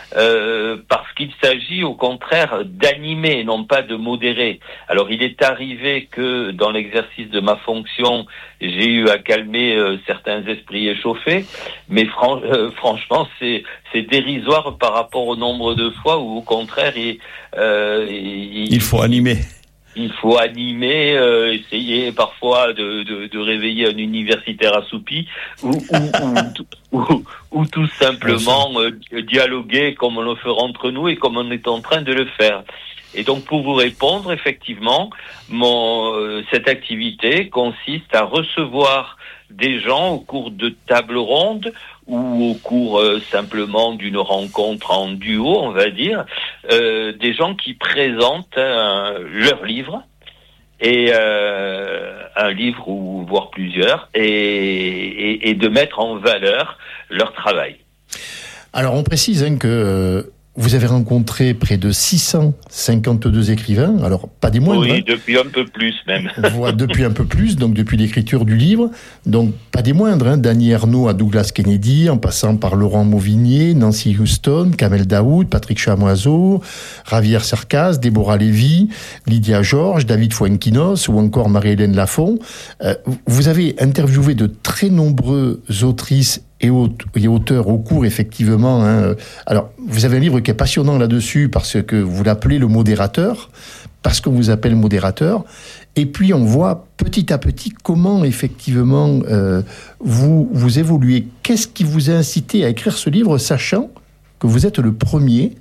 euh, parce qu'il s'agit au contraire d'animer, non pas de modérer. Alors il est arrivé que dans l'exercice de ma fonction, j'ai eu à calmer euh, certains esprits échauffés, mais fran- euh, franchement c'est, c'est dérisoire par rapport au nombre de fois où au contraire il, euh, il, il faut animer. Il faut animer, euh, essayer parfois de, de, de réveiller un universitaire assoupi ou, ou, ou, ou, ou tout simplement euh, dialoguer comme on le fera entre nous et comme on est en train de le faire. Et donc pour vous répondre, effectivement, mon, euh, cette activité consiste à recevoir des gens au cours de tables rondes ou au cours euh, simplement d'une rencontre en duo, on va dire, euh, des gens qui présentent euh, leur livre, et euh, un livre ou voire plusieurs, et, et, et de mettre en valeur leur travail. Alors on précise hein, que euh, vous avez rencontré près de six cent cinquante-deux écrivains, alors pas des moindres. Oui, hein. depuis un peu plus même. Voilà, depuis un peu plus, donc depuis l'écriture du livre, donc pas des moindres, hein. Danny Ernaux à Douglas Kennedy, en passant par Laurent Mauvignier, Nancy Houston, Kamel Daoud, Patrick Chamoiseau, Javier Cercas, Déborah Lévy, Lydia Georges, David Fuenquinos ou encore Marie-Hélène Lafont. Euh, vous avez interviewé de très nombreuses autrices et auteurs au cours, effectivement. Hein. Alors, vous avez un livre qui est passionnant là-dessus parce que vous l'appelez le modérateur, parce qu'on vous appelle modérateur. Et puis, on voit petit à petit comment, effectivement, euh, vous, vous évoluez. Qu'est-ce qui vous a incité à écrire ce livre, sachant que vous êtes le premier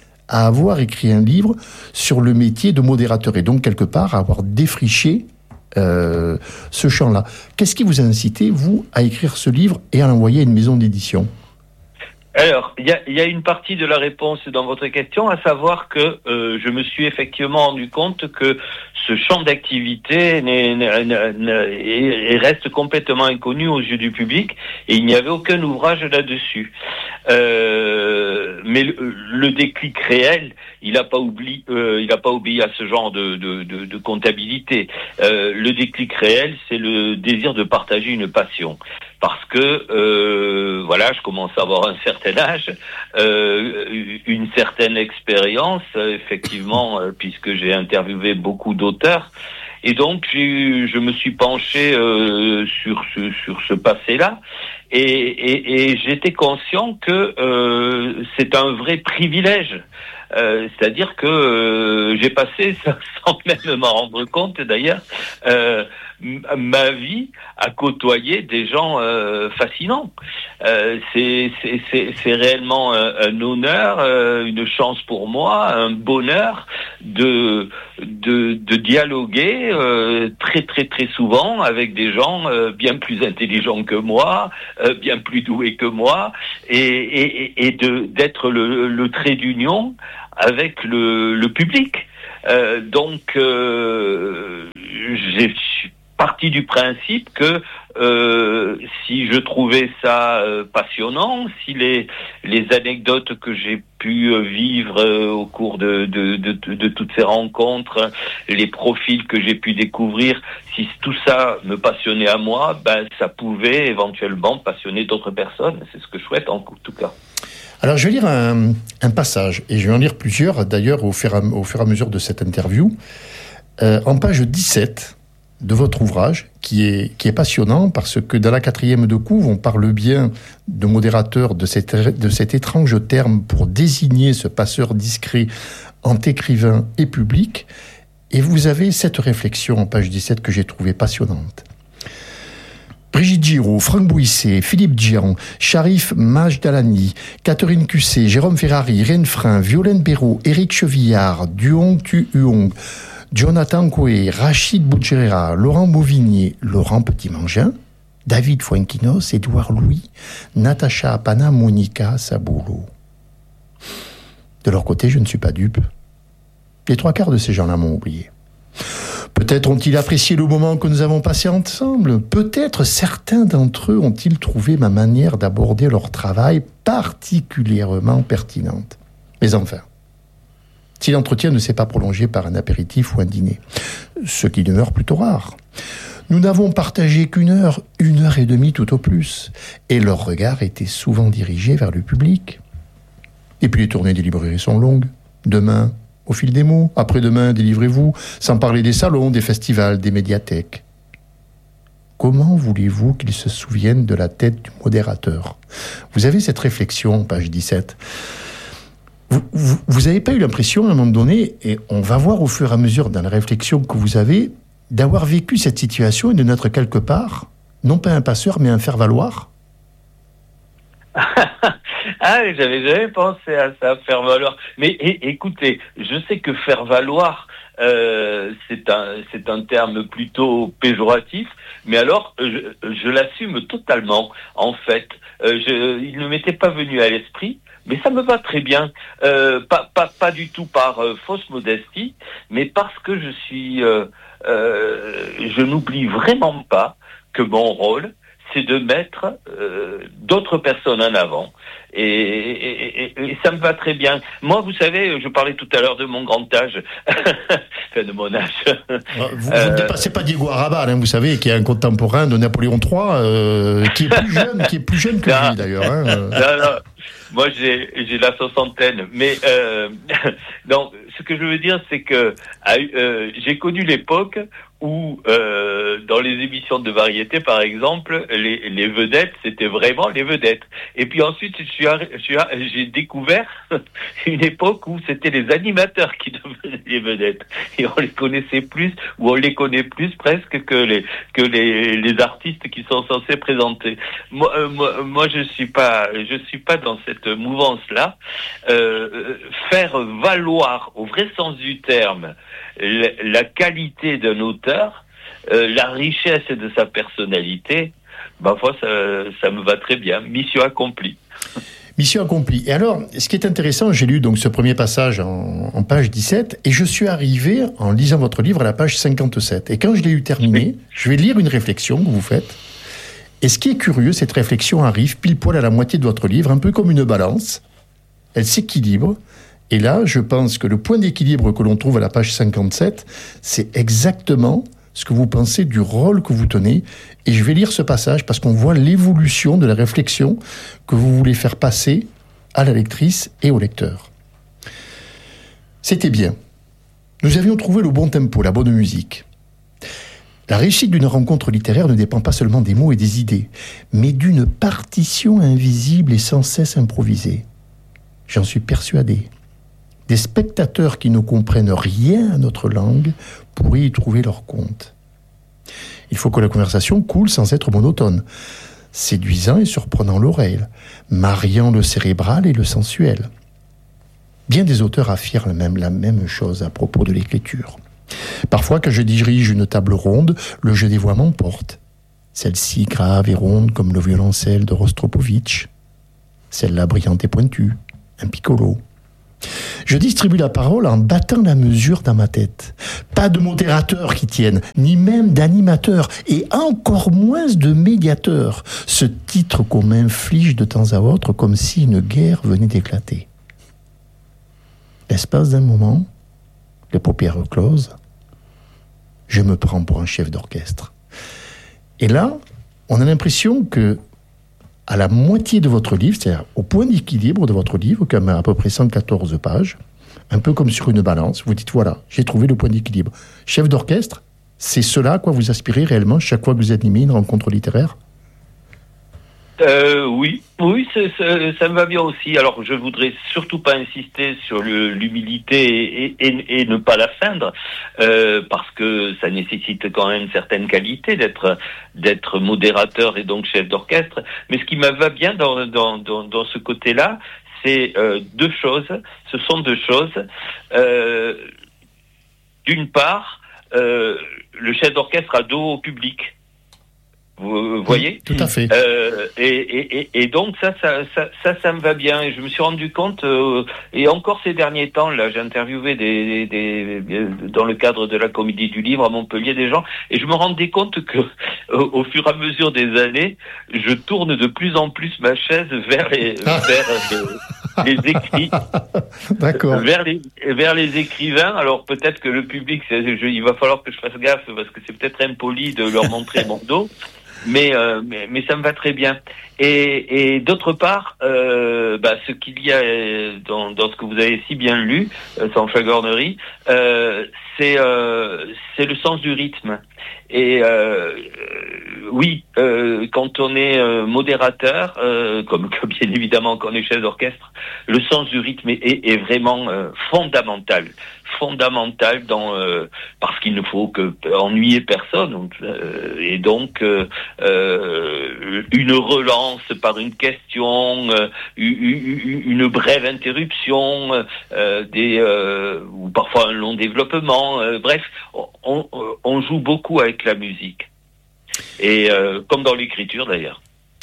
à avoir écrit un livre sur le métier de modérateur et donc, quelque part, à avoir défriché Euh, ce champ-là. Qu'est-ce qui vous a incité, vous, à écrire ce livre et à l'envoyer à une maison d'édition ? Alors, il y a, y a une partie de la réponse dans votre question, à savoir que euh, je me suis effectivement rendu compte que ce champ d'activité n'est, n'est, n'est, reste complètement inconnu aux yeux du public et il n'y avait aucun ouvrage là-dessus. Euh, mais le, le déclic réel, il n'a pas oublié, euh, il n'a pas obéi à ce genre de, de, de, de comptabilité. Euh, le déclic réel, c'est le désir de partager une passion. Parce que, euh, voilà, je commence à avoir un certain âge, euh, une certaine expérience, effectivement, euh, puisque j'ai interviewé beaucoup d'auteurs. Et donc, j'ai, je me suis penché euh, sur ce, sur ce passé-là. Et, et, et j'étais conscient que euh, c'est un vrai privilège. Euh, c'est-à-dire que euh, j'ai passé, sans même m'en rendre compte d'ailleurs, euh, ma vie à côtoyer des gens euh, fascinants. Euh, c'est, c'est, c'est, c'est réellement un, un honneur, euh, une chance pour moi, un bonheur de, de, de dialoguer euh, très très très souvent avec des gens euh, bien plus intelligents que moi, euh, bien plus doués que moi, et, et, et de, d'être le, le trait d'union avec le, le public. Euh, donc, euh, j'ai parti du principe que euh, si je trouvais ça euh, passionnant, si les les anecdotes que j'ai pu vivre euh, au cours de, de de de toutes ces rencontres, les profils que j'ai pu découvrir, si tout ça me passionnait à moi, ben ça pouvait éventuellement passionner d'autres personnes. C'est ce que je souhaite en tout cas. Alors, je vais lire un, un passage, et je vais en lire plusieurs, d'ailleurs, au fur et à, au fur et à mesure de cette interview. Euh, en page dix-sept de votre ouvrage, qui est, qui est passionnant, parce que dans la quatrième de couve, on parle bien de modérateur, de, cette, de cet étrange terme pour désigner ce passeur discret entre écrivain et public, et vous avez cette réflexion en page dix-sept que j'ai trouvée passionnante. Brigitte Giraud, Franck Bouissé, Philippe Dian, Sharif Majdalani, Catherine Cusset, Jérôme Ferrari, Reine Frein, Violaine Béraud, Éric Chevillard, Duong Tu Huong, Jonathan Coué, Rachid Boudjerera, Laurent Bauvigné, Laurent Petit-Mangin, David Fuenquinos, Édouard Louis, Natacha Apana, Monica Sabolo. De leur côté, je ne suis pas dupe. Les trois quarts de ces gens-là m'ont oublié. Peut-être ont-ils apprécié le moment que nous avons passé ensemble. Peut-être certains d'entre eux ont-ils trouvé ma manière d'aborder leur travail particulièrement pertinente. Mais enfin, si l'entretien ne s'est pas prolongé par un apéritif ou un dîner, ce qui demeure plutôt rare, nous n'avons partagé qu'une heure, une heure et demie tout au plus, et leur regard était souvent dirigé vers le public. Et puis les tournées des librairies sont longues. Demain, au fil des mots, après-demain, délivrez-vous, sans parler des salons, des festivals, des médiathèques. Comment voulez-vous qu'ils se souviennent de la tête du modérateur ? Vous avez cette réflexion, page dix-sept. Vous n'avez pas eu l'impression, à un moment donné, et on va voir au fur et à mesure dans la réflexion que vous avez, d'avoir vécu cette situation et de n'être quelque part, non pas un passeur, mais un faire-valoir ? Ah, j'avais jamais pensé à ça, faire valoir. Mais é- écoutez, je sais que faire valoir, euh, c'est un c'est un terme plutôt péjoratif, mais alors je, je l'assume totalement. En fait, euh, je, il ne m'était pas venu à l'esprit, mais ça me va très bien. Euh, pas pas pas du tout par euh, fausse modestie, mais parce que je suis, euh, euh, je n'oublie vraiment pas que mon rôle, c'est de mettre euh, d'autres personnes en avant. Et, et, et, et ça me va très bien. Moi, vous savez, je parlais tout à l'heure de mon grand âge, enfin de mon âge. Vous ne euh, dépassez pas Diego Arrabal, hein, vous savez, qui est un contemporain de Napoléon trois, euh, qui est plus jeune, qui est plus jeune que non, lui d'ailleurs. Hein. Non, non. Moi, j'ai, j'ai la soixantaine. Mais euh, non, ce que je veux dire, c'est que euh, j'ai connu l'époque où, euh, dans les émissions de variété, par exemple, les, les vedettes, c'était vraiment les vedettes. Et puis ensuite, je suis, je suis, j'ai découvert une époque où c'était les animateurs qui devenaient les vedettes. Et on les connaissait plus, ou on les connaît plus presque que les que les, les artistes qui sont censés présenter. Moi, euh, moi, moi, je suis pas, je suis pas dans cette mouvance-là. Euh, faire valoir, au vrai sens du terme, la, la qualité d'un auteur, euh, la richesse de sa personnalité, ma foi, ça, ça me va très bien. Mission accomplie. Mission accomplie. Et alors, ce qui est intéressant, j'ai lu donc ce premier passage en, en page dix-sept, et je suis arrivé, en lisant votre livre, à la page cinquante-sept. Et quand je l'ai eu terminé, je vais lire une réflexion que vous faites. Et ce qui est curieux, cette réflexion arrive pile poil à la moitié de votre livre, un peu comme une balance. Elle s'équilibre. Et là, je pense que le point d'équilibre que l'on trouve à la page cinquante-sept, c'est exactement ce que vous pensez du rôle que vous tenez. Et je vais lire ce passage parce qu'on voit l'évolution de la réflexion que vous voulez faire passer à la lectrice et au lecteur. C'était bien. Nous avions trouvé le bon tempo, la bonne musique. La réussite d'une rencontre littéraire ne dépend pas seulement des mots et des idées, mais d'une partition invisible et sans cesse improvisée. J'en suis persuadé. Des spectateurs qui ne comprennent rien à notre langue pourraient y trouver leur compte. Il faut que la conversation coule sans être monotone, séduisant et surprenant l'oreille, mariant le cérébral et le sensuel. Bien des auteurs affirment même la même chose à propos de l'écriture. Parfois, quand je dirige une table ronde, le jeu des voix m'emporte. Celle-ci grave et ronde comme le violoncelle de Rostropovitch. Celle-là brillante et pointue, un piccolo. Je distribue la parole en battant la mesure dans ma tête. Pas de modérateur qui tienne, ni même d'animateur, et encore moins de médiateur. Ce titre qu'on m'inflige de temps à autre comme si une guerre venait d'éclater. L'espace d'un moment, les paupières closes, je me prends pour un chef d'orchestre. Et là, on a l'impression que à la moitié de votre livre, c'est-à-dire au point d'équilibre de votre livre, qui a à peu près cent quatorze pages, un peu comme sur une balance, vous dites, voilà, j'ai trouvé le point d'équilibre. Chef d'orchestre, c'est cela à quoi vous aspirez réellement chaque fois que vous animez une rencontre littéraire ? Euh, oui, oui, c'est, c'est, ça me va bien aussi. Alors, je voudrais surtout pas insister sur le, l'humilité et, et, et ne pas la feindre, euh, parce que ça nécessite quand même une certaine qualité d'être d'être modérateur et donc chef d'orchestre. Mais ce qui me va bien dans dans dans, dans ce côté-là, c'est euh, deux choses. Ce sont deux choses. Euh, d'une part, euh, le chef d'orchestre a dos au public. Vous voyez ? Tout à fait. Euh, et, et, et donc ça, ça, ça, ça, ça me va bien. Et je me suis rendu compte, euh, et encore ces derniers temps, là, j'ai interviewé des, des, des, dans le cadre de la Comédie du Livre à Montpellier des gens, et je me rendais compte que, au, au fur et à mesure des années, je tourne de plus en plus ma chaise vers les, vers les, les écrits, D'accord. vers les, vers les écrivains. Alors peut-être que le public, c'est, je, il va falloir que je fasse gaffe parce que c'est peut-être impoli de leur montrer mon dos. Mais, euh, mais mais ça me va très bien. Et, et d'autre part, euh, bah, ce qu'il y a dans, dans ce que vous avez si bien lu, euh, sans flagornerie, euh, c'est euh, c'est le sens du rythme. Et euh, oui, euh, quand on est euh, modérateur, euh, comme, comme bien évidemment quand on est chef d'orchestre, le sens du rythme est, est, est vraiment euh, fondamental. Fondamental dans euh, parce qu'il ne faut que ennuyer personne, donc, euh, et donc euh, euh, une relance par une question, euh, une brève interruption, euh, des euh, ou parfois un long développement. Euh, bref, on, on joue beaucoup avec la musique et euh, comme dans l'écriture d'ailleurs.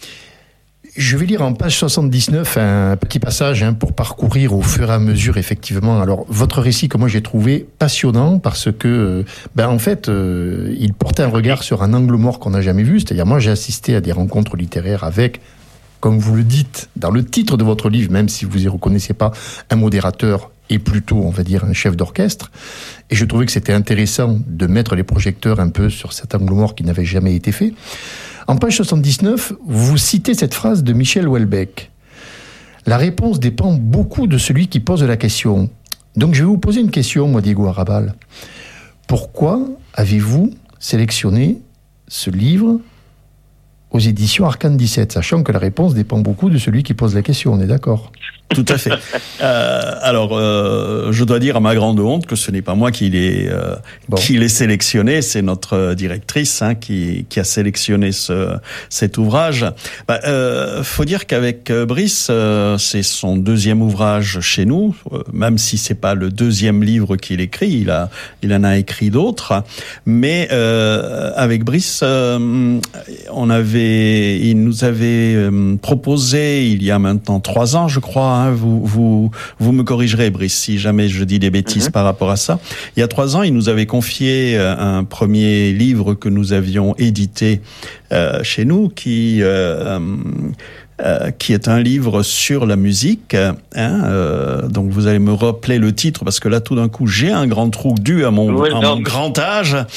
Je vais lire en page soixante-dix-neuf un petit passage hein, pour parcourir au fur et à mesure effectivement. Alors votre récit que moi j'ai trouvé passionnant parce que ben en fait euh, il portait un regard sur un angle mort qu'on n'a jamais vu. C'est-à-dire moi j'ai assisté à des rencontres littéraires avec, comme vous le dites dans le titre de votre livre, même si vous y reconnaissez pas, un modérateur et plutôt on va dire un chef d'orchestre. Et je trouvais que c'était intéressant de mettre les projecteurs un peu sur cet angle mort qui n'avait jamais été fait. En page soixante-dix-neuf, vous citez cette phrase de Michel Houellebecq. La réponse dépend beaucoup de celui qui pose la question. Donc je vais vous poser une question, moi, Diego Arrabal. Pourquoi avez-vous sélectionné ce livre aux éditions Arcane dix-sept, sachant que la réponse dépend beaucoup de celui qui pose la question, on est d'accord ? Tout à fait. Euh, alors, euh, je dois dire à ma grande honte que ce n'est pas moi qui l'ai, euh, bon. qui l'ai sélectionné, c'est notre directrice hein, qui, qui a sélectionné ce, cet ouvrage. Bah, euh, faut dire qu'avec Brice, euh, c'est son deuxième ouvrage chez nous, euh, même si c'est pas le deuxième livre qu'il écrit, il a, il en a écrit d'autres. Mais euh, avec Brice, euh, on avait, il nous avait euh, proposé il y a maintenant trois ans, je crois. Vous, vous, vous me corrigerez, Brice, si jamais je dis des bêtises mm-hmm. par rapport à ça. Il y a trois ans, il nous avait confié un premier livre que nous avions édité euh, chez nous, qui euh, euh, qui est un livre sur la musique. Hein, euh, donc vous allez me rappeler le titre parce que là, tout d'un coup, j'ai un grand trou dû à mon, oui, à mon grand âge.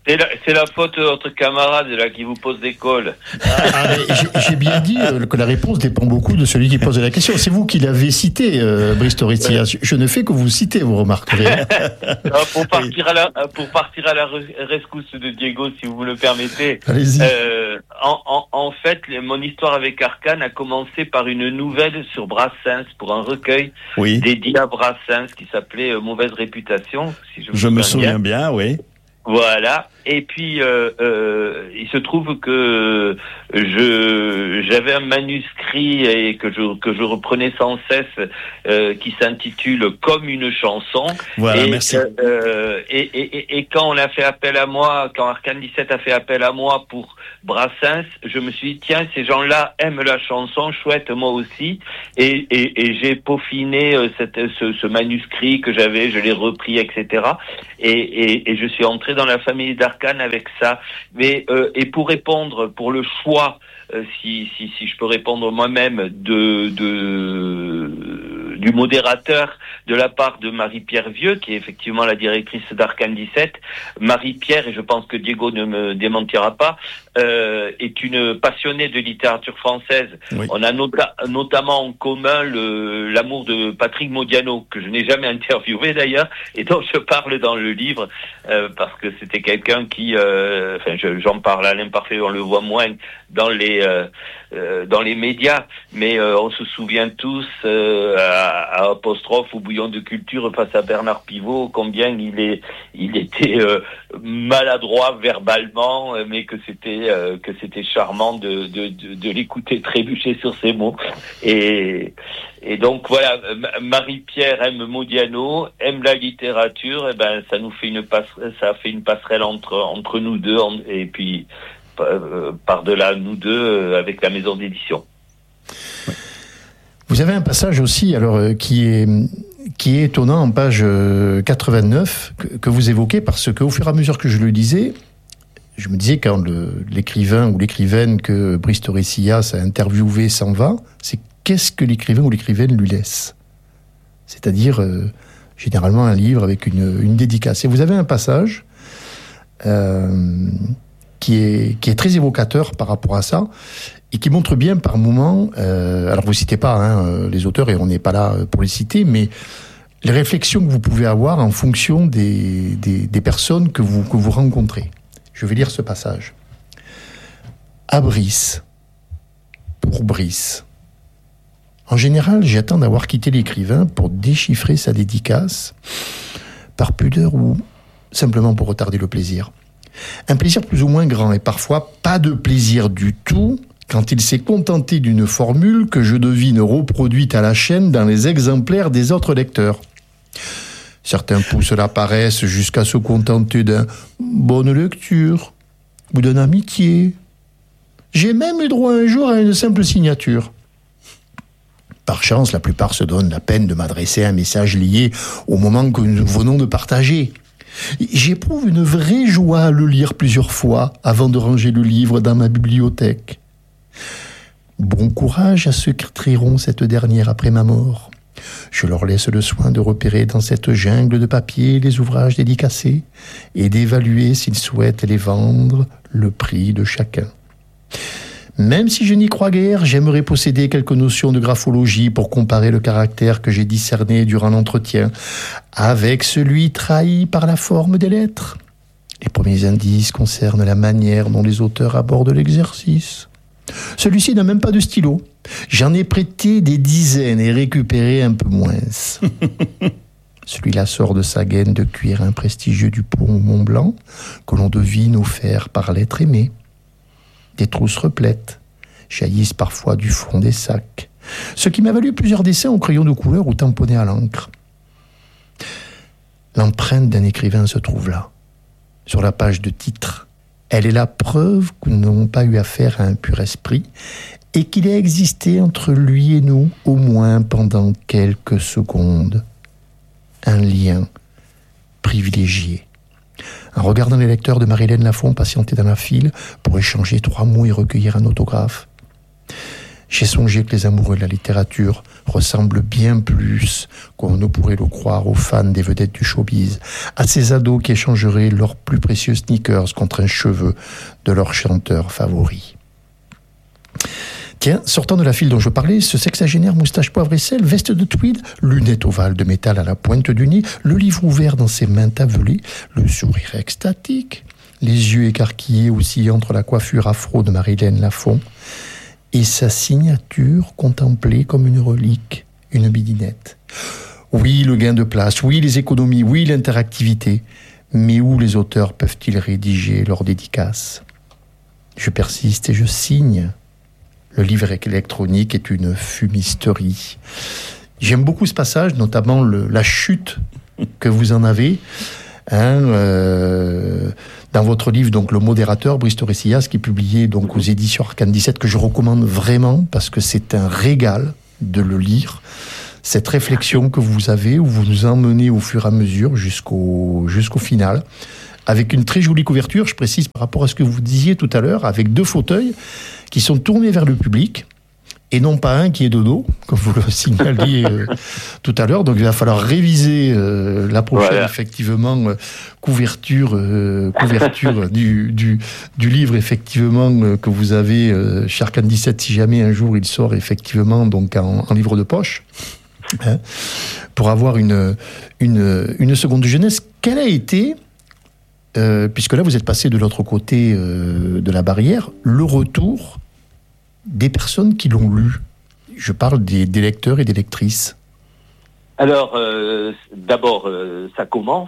C'est la, c'est la faute de votre camarade là qui vous pose des cols. Ah, j'ai, j'ai bien dit euh, que la réponse dépend beaucoup de celui qui pose la question. C'est vous qui l'avez cité, euh, Brice Torrecilla. Ouais. Je ne fais que vous citer, vous remarquerez. pour partir à la pour partir à la rescousse de Diego, si vous me le permettez. Allez-y. Euh, en, en, en fait, mon histoire avec Arcane a commencé par une nouvelle sur Brassens pour un recueil oui. dédié à Brassens qui s'appelait euh, Mauvaise réputation. Si je, je me souviens bien, oui. Voilà. Et puis euh, euh, il se trouve que je j'avais un manuscrit et que je que je reprenais sans cesse euh, qui s'intitule Comme une chanson. Voilà, et, merci. Euh, et, et, et quand on a fait appel à moi, quand Arcane dix-sept a fait appel à moi pour Brassens, je me suis dit tiens, ces gens-là aiment la chanson, chouette, moi aussi. Et, et, et j'ai peaufiné euh, cette, ce, ce manuscrit que j'avais, je l'ai repris, et cetera. Et, et, et je suis entré dans la famille d'Arcane avec ça. Mais euh, et pour répondre, pour le choix, euh, si, si, si je peux répondre moi-même, de, de, du modérateur de la part de Marie-Pierre Vieux, qui est effectivement la directrice d'Arcane dix-sept. Marie-Pierre, et je pense que Diego ne me démentira pas, euh, est une passionnée de littérature française. Oui. On a nota- notamment en commun le, l'amour de Patrick Modiano, que je n'ai jamais interviewé d'ailleurs, et dont je parle dans le livre, euh, parce que c'était quelqu'un qui, euh, enfin je, j'en parle à l'imparfait, on le voit moins dans les euh, euh, dans les médias, mais euh, on se souvient tous euh, à, à Apostrophe ou Bouillon de Culture face à Bernard Pivot combien il est il était euh, maladroit verbalement, mais que c'était euh, que c'était charmant de, de de de l'écouter trébucher sur ses mots. Et et donc voilà, Marie-Pierre aime Modiano, aime la littérature, et ben ça nous fait une passerelle, ça a fait une passerelle entre entre nous deux, et puis euh, par-delà nous deux avec la maison d'édition. Vous avez un passage aussi alors euh, qui est qui est étonnant en page quatre-vingt-neuf que, que vous évoquez, parce qu'au fur et à mesure que je le lisais, je me disais quand le, l'écrivain ou l'écrivaine que Brice Torrecilla a interviewé s'en va, c'est qu'est-ce que l'écrivain ou l'écrivaine lui laisse ? C'est-à-dire euh, généralement un livre avec une, une dédicace. Et vous avez un passage euh, qui est qui est très évocateur par rapport à ça. Et qui montre bien par moments, euh, alors vous ne citez pas hein, les auteurs, et on n'est pas là pour les citer, mais les réflexions que vous pouvez avoir en fonction des, des, des personnes que vous, que vous rencontrez. Je vais lire ce passage. À Brice, pour Brice. En général, j'attends d'avoir quitté l'écrivain pour déchiffrer sa dédicace, par pudeur ou simplement pour retarder le plaisir. Un plaisir plus ou moins grand, et parfois pas de plaisir du tout, quand il s'est contenté d'une formule que je devine reproduite à la chaîne dans les exemplaires des autres lecteurs. Certains poussent la paresse jusqu'à se contenter d'un « bonne lecture » ou d'un « amitié ». J'ai même eu droit un jour à une simple signature. Par chance, la plupart se donnent la peine de m'adresser un message lié au moment que nous venons de partager. J'éprouve une vraie joie à le lire plusieurs fois avant de ranger le livre dans ma bibliothèque. Bon courage à ceux qui trieront cette dernière après ma mort. Je leur laisse le soin de repérer dans cette jungle de papier les ouvrages dédicacés et d'évaluer s'ils souhaitent les vendre, le prix de chacun. Même si je n'y crois guère, j'aimerais posséder quelques notions de graphologie pour comparer le caractère que j'ai discerné durant l'entretien avec celui trahi par la forme des lettres. Les premiers indices concernent la manière dont les auteurs abordent l'exercice. Celui-ci n'a même pas de stylo. J'en ai prêté des dizaines et récupéré un peu moins. Celui-là sort de sa gaine de cuir un prestigieux du pont Mont-Blanc que l'on devine offert par l'être aimé. Des trousses replètes jaillissent parfois du fond des sacs, ce qui m'a valu plusieurs dessins au crayon de couleur ou tamponnés à l'encre. L'empreinte d'un écrivain se trouve là, sur la page de titre. Elle est la preuve que nous n'avons pas eu affaire à un pur esprit et qu'il a existé entre lui et nous au moins pendant quelques secondes. Un lien privilégié. En regardant les lecteurs de Marie-Hélène Lafont patienter dans la file pour échanger trois mots et recueillir un autographe, J'ai songé que les amoureux de la littérature ressemblent bien plus qu'on ne pourrait le croire aux fans des vedettes du showbiz, à ces ados qui échangeraient leurs plus précieux sneakers contre un cheveu de leur chanteur favori. Tiens, sortant de la file dont je parlais, ce sexagénaire moustache poivre et sel, veste de tweed, lunettes ovales de métal à la pointe du nez, le livre ouvert dans ses mains tavelées, le sourire extatique, les yeux écarquillés aussi entre la coiffure afro de Marilyn Lafont, et sa signature contemplée comme une relique, une bidinette. Oui, le gain de place, oui, les économies, oui, l'interactivité, mais où les auteurs peuvent-ils rédiger leurs dédicaces ? Je persiste et je signe. Le livre électronique est une fumisterie. J'aime beaucoup ce passage, notamment le, la chute que vous en avez. Hein, euh, dans votre livre, donc Le Modérateur, Brice Torrecillas, qui est publié donc aux éditions Arcane dix-sept, que je recommande vraiment parce que c'est un régal de le lire. Cette réflexion que vous avez, où vous nous emmenez au fur et à mesure jusqu'au, jusqu'au final, avec une très jolie couverture, je précise par rapport à ce que vous disiez tout à l'heure, avec deux fauteuils qui sont tournés vers le public, et non pas un qui est de dos, comme vous le signaliez euh, tout à l'heure. Donc il va falloir réviser euh, la prochaine, voilà. effectivement, euh, couverture, euh, couverture du, du, du livre, effectivement, euh, que vous avez euh, chez Arcane dix-sept, si jamais un jour il sort, effectivement, donc en, en livre de poche, hein, pour avoir une, une, une seconde jeunesse. Quelle a été, euh, puisque là vous êtes passé de l'autre côté euh, de la barrière, le retour des personnes qui l'ont lu? Je parle des, des lecteurs et des lectrices. Alors, euh, d'abord, euh, ça commence.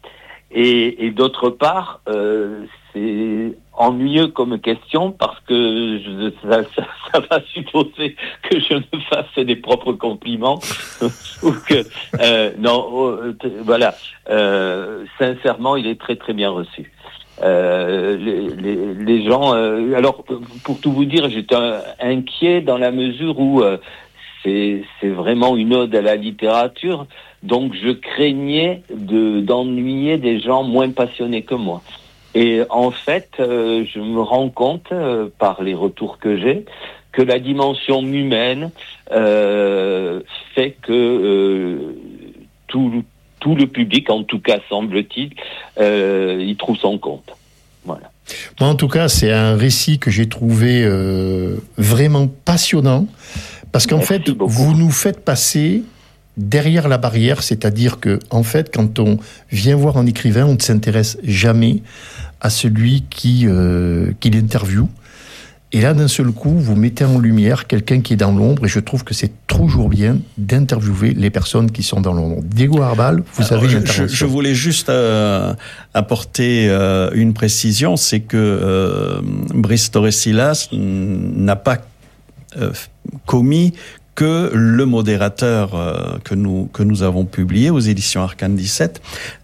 Et, et d'autre part, euh, c'est ennuyeux comme question parce que je, ça, ça, ça va supposer que je me fasse des propres compliments. ou que, euh, non, euh, voilà. Euh, sincèrement, il est très très bien reçu. Euh, les, les, les gens. Euh, alors, pour tout vous dire, j'étais inquiet dans la mesure où euh, c'est, c'est vraiment une ode à la littérature, donc je craignais de d'ennuyer des gens moins passionnés que moi. Et en fait, euh, je me rends compte euh, par les retours que j'ai que la dimension humaine euh, fait que euh, tout tout le public, en tout cas semble-t-il, euh, il trouve son compte. Voilà. Moi, en tout cas, c'est un récit que j'ai trouvé euh, vraiment passionnant, parce qu'en Merci fait, beaucoup. Vous nous faites passer derrière la barrière, c'est-à-dire que, en fait, quand on vient voir un écrivain, on ne s'intéresse jamais à celui qui, euh, qui l'interviewe. Et là, d'un seul coup, vous mettez en lumière quelqu'un qui est dans l'ombre, et je trouve que c'est toujours bien d'interviewer les personnes qui sont dans l'ombre. Diego Arbal, vous Alors, avez je, une intervention. Je voulais juste euh, apporter euh, une précision, c'est que euh, Brice Torrecillas n'a pas euh, commis que Le Modérateur euh, que nous que nous avons publié aux éditions Arcane dix-sept.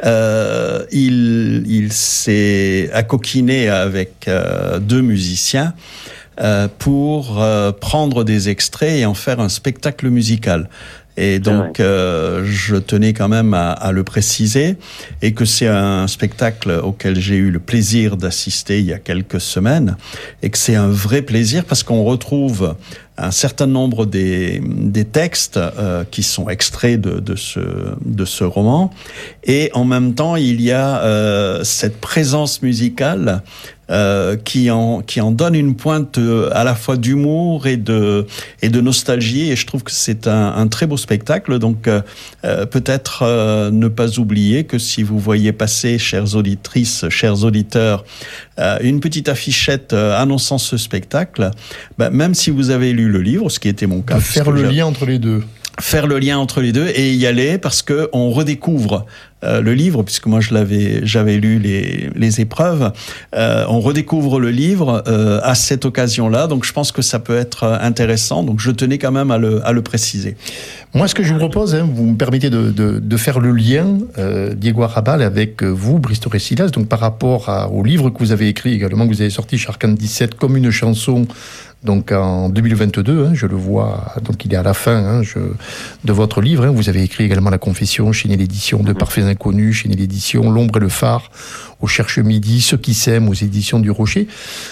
Euh, il il s'est accoquiné avec euh, deux musiciens euh, pour euh, prendre des extraits et en faire un spectacle musical. Et donc, euh, je tenais quand même à, à le préciser, et que c'est un spectacle auquel j'ai eu le plaisir d'assister il y a quelques semaines, et que c'est un vrai plaisir parce qu'on retrouve un certain nombre des, des textes euh, qui sont extraits de, de, ce, de ce roman, et en même temps, il y a euh, cette présence musicale Euh, qui en qui en donne une pointe euh, à la fois d'humour et de et de nostalgie, et je trouve que c'est un, un très beau spectacle. Donc euh, euh, peut-être euh, ne pas oublier que si vous voyez passer, chères auditrices, chers auditeurs, euh, une petite affichette euh, annonçant ce spectacle, bah, même si vous avez lu le livre, ce qui était mon cas, faire le lien entre les deux. Faire le lien entre les deux et y aller, parce que on redécouvre euh, le livre, puisque moi je l'avais, j'avais lu les les épreuves. Euh, on redécouvre le livre euh, à cette occasion-là, donc je pense que ça peut être intéressant. Donc je tenais quand même à le à le préciser. Moi, ce que je vous propose, hein, vous me permettez de de, de faire le lien, euh, Diego Arbal, avec vous, Brice Torrecillas, donc par rapport à, au livre que vous avez écrit également, que vous avez sorti chez Arcane dix-sept, comme une chanson. Donc en deux mille vingt-deux, hein, je le vois, donc il est à la fin hein, je, de votre livre. Hein, vous avez écrit également La Confession, chez l'édition de Parfaits Inconnus, chez l'édition L'Ombre et le Phare, au Cherche Midi, Ceux qui s'aiment, aux éditions du Rocher.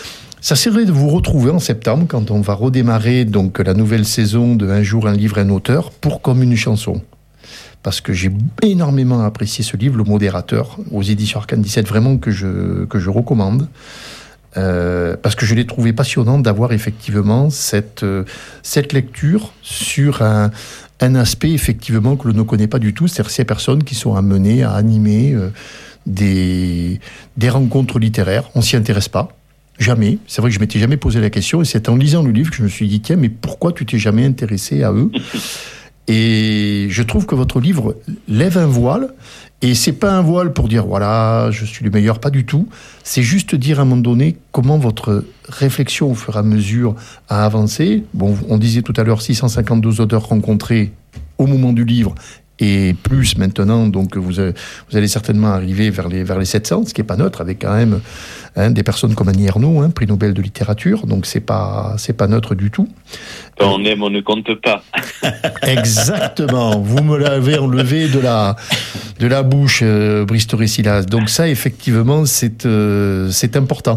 Ça serait de vous retrouver en septembre quand on va redémarrer donc la nouvelle saison de Un jour, un livre, un auteur pour Comme une chanson. Parce que j'ai énormément apprécié ce livre, Le Modérateur, aux éditions Arcane dix-sept, vraiment que je, que je recommande. Euh, parce que je l'ai trouvé passionnant d'avoir effectivement cette, euh, cette lecture sur un, un aspect effectivement que l'on ne connaît pas du tout, c'est-à-dire ces personnes qui sont amenées à animer euh, des, des rencontres littéraires. On s'y intéresse pas. Jamais. C'est vrai que je m'étais jamais posé la question et c'est en lisant le livre que je me suis dit, tiens, mais pourquoi tu t'es jamais intéressé à eux ? Et je trouve que votre livre lève un voile, et c'est pas un voile pour dire voilà, je suis le meilleur, pas du tout. C'est juste dire à un moment donné comment votre réflexion au fur et à mesure a avancé. Bon, on disait tout à l'heure six cent cinquante-deux auteurs rencontrés au moment du livre, et plus maintenant, donc vous, avez, vous allez certainement arriver vers les, vers les sept cents, ce qui n'est pas neutre, avec quand même hein, des personnes comme Annie Ernaux, hein, prix Nobel de littérature, donc c'est pas, c'est pas neutre du tout. Quand on aime, on ne compte pas. Exactement, vous me l'avez enlevé de la, de la bouche, euh, Brice Torres-Silas. Donc ça, effectivement, c'est, euh, c'est important.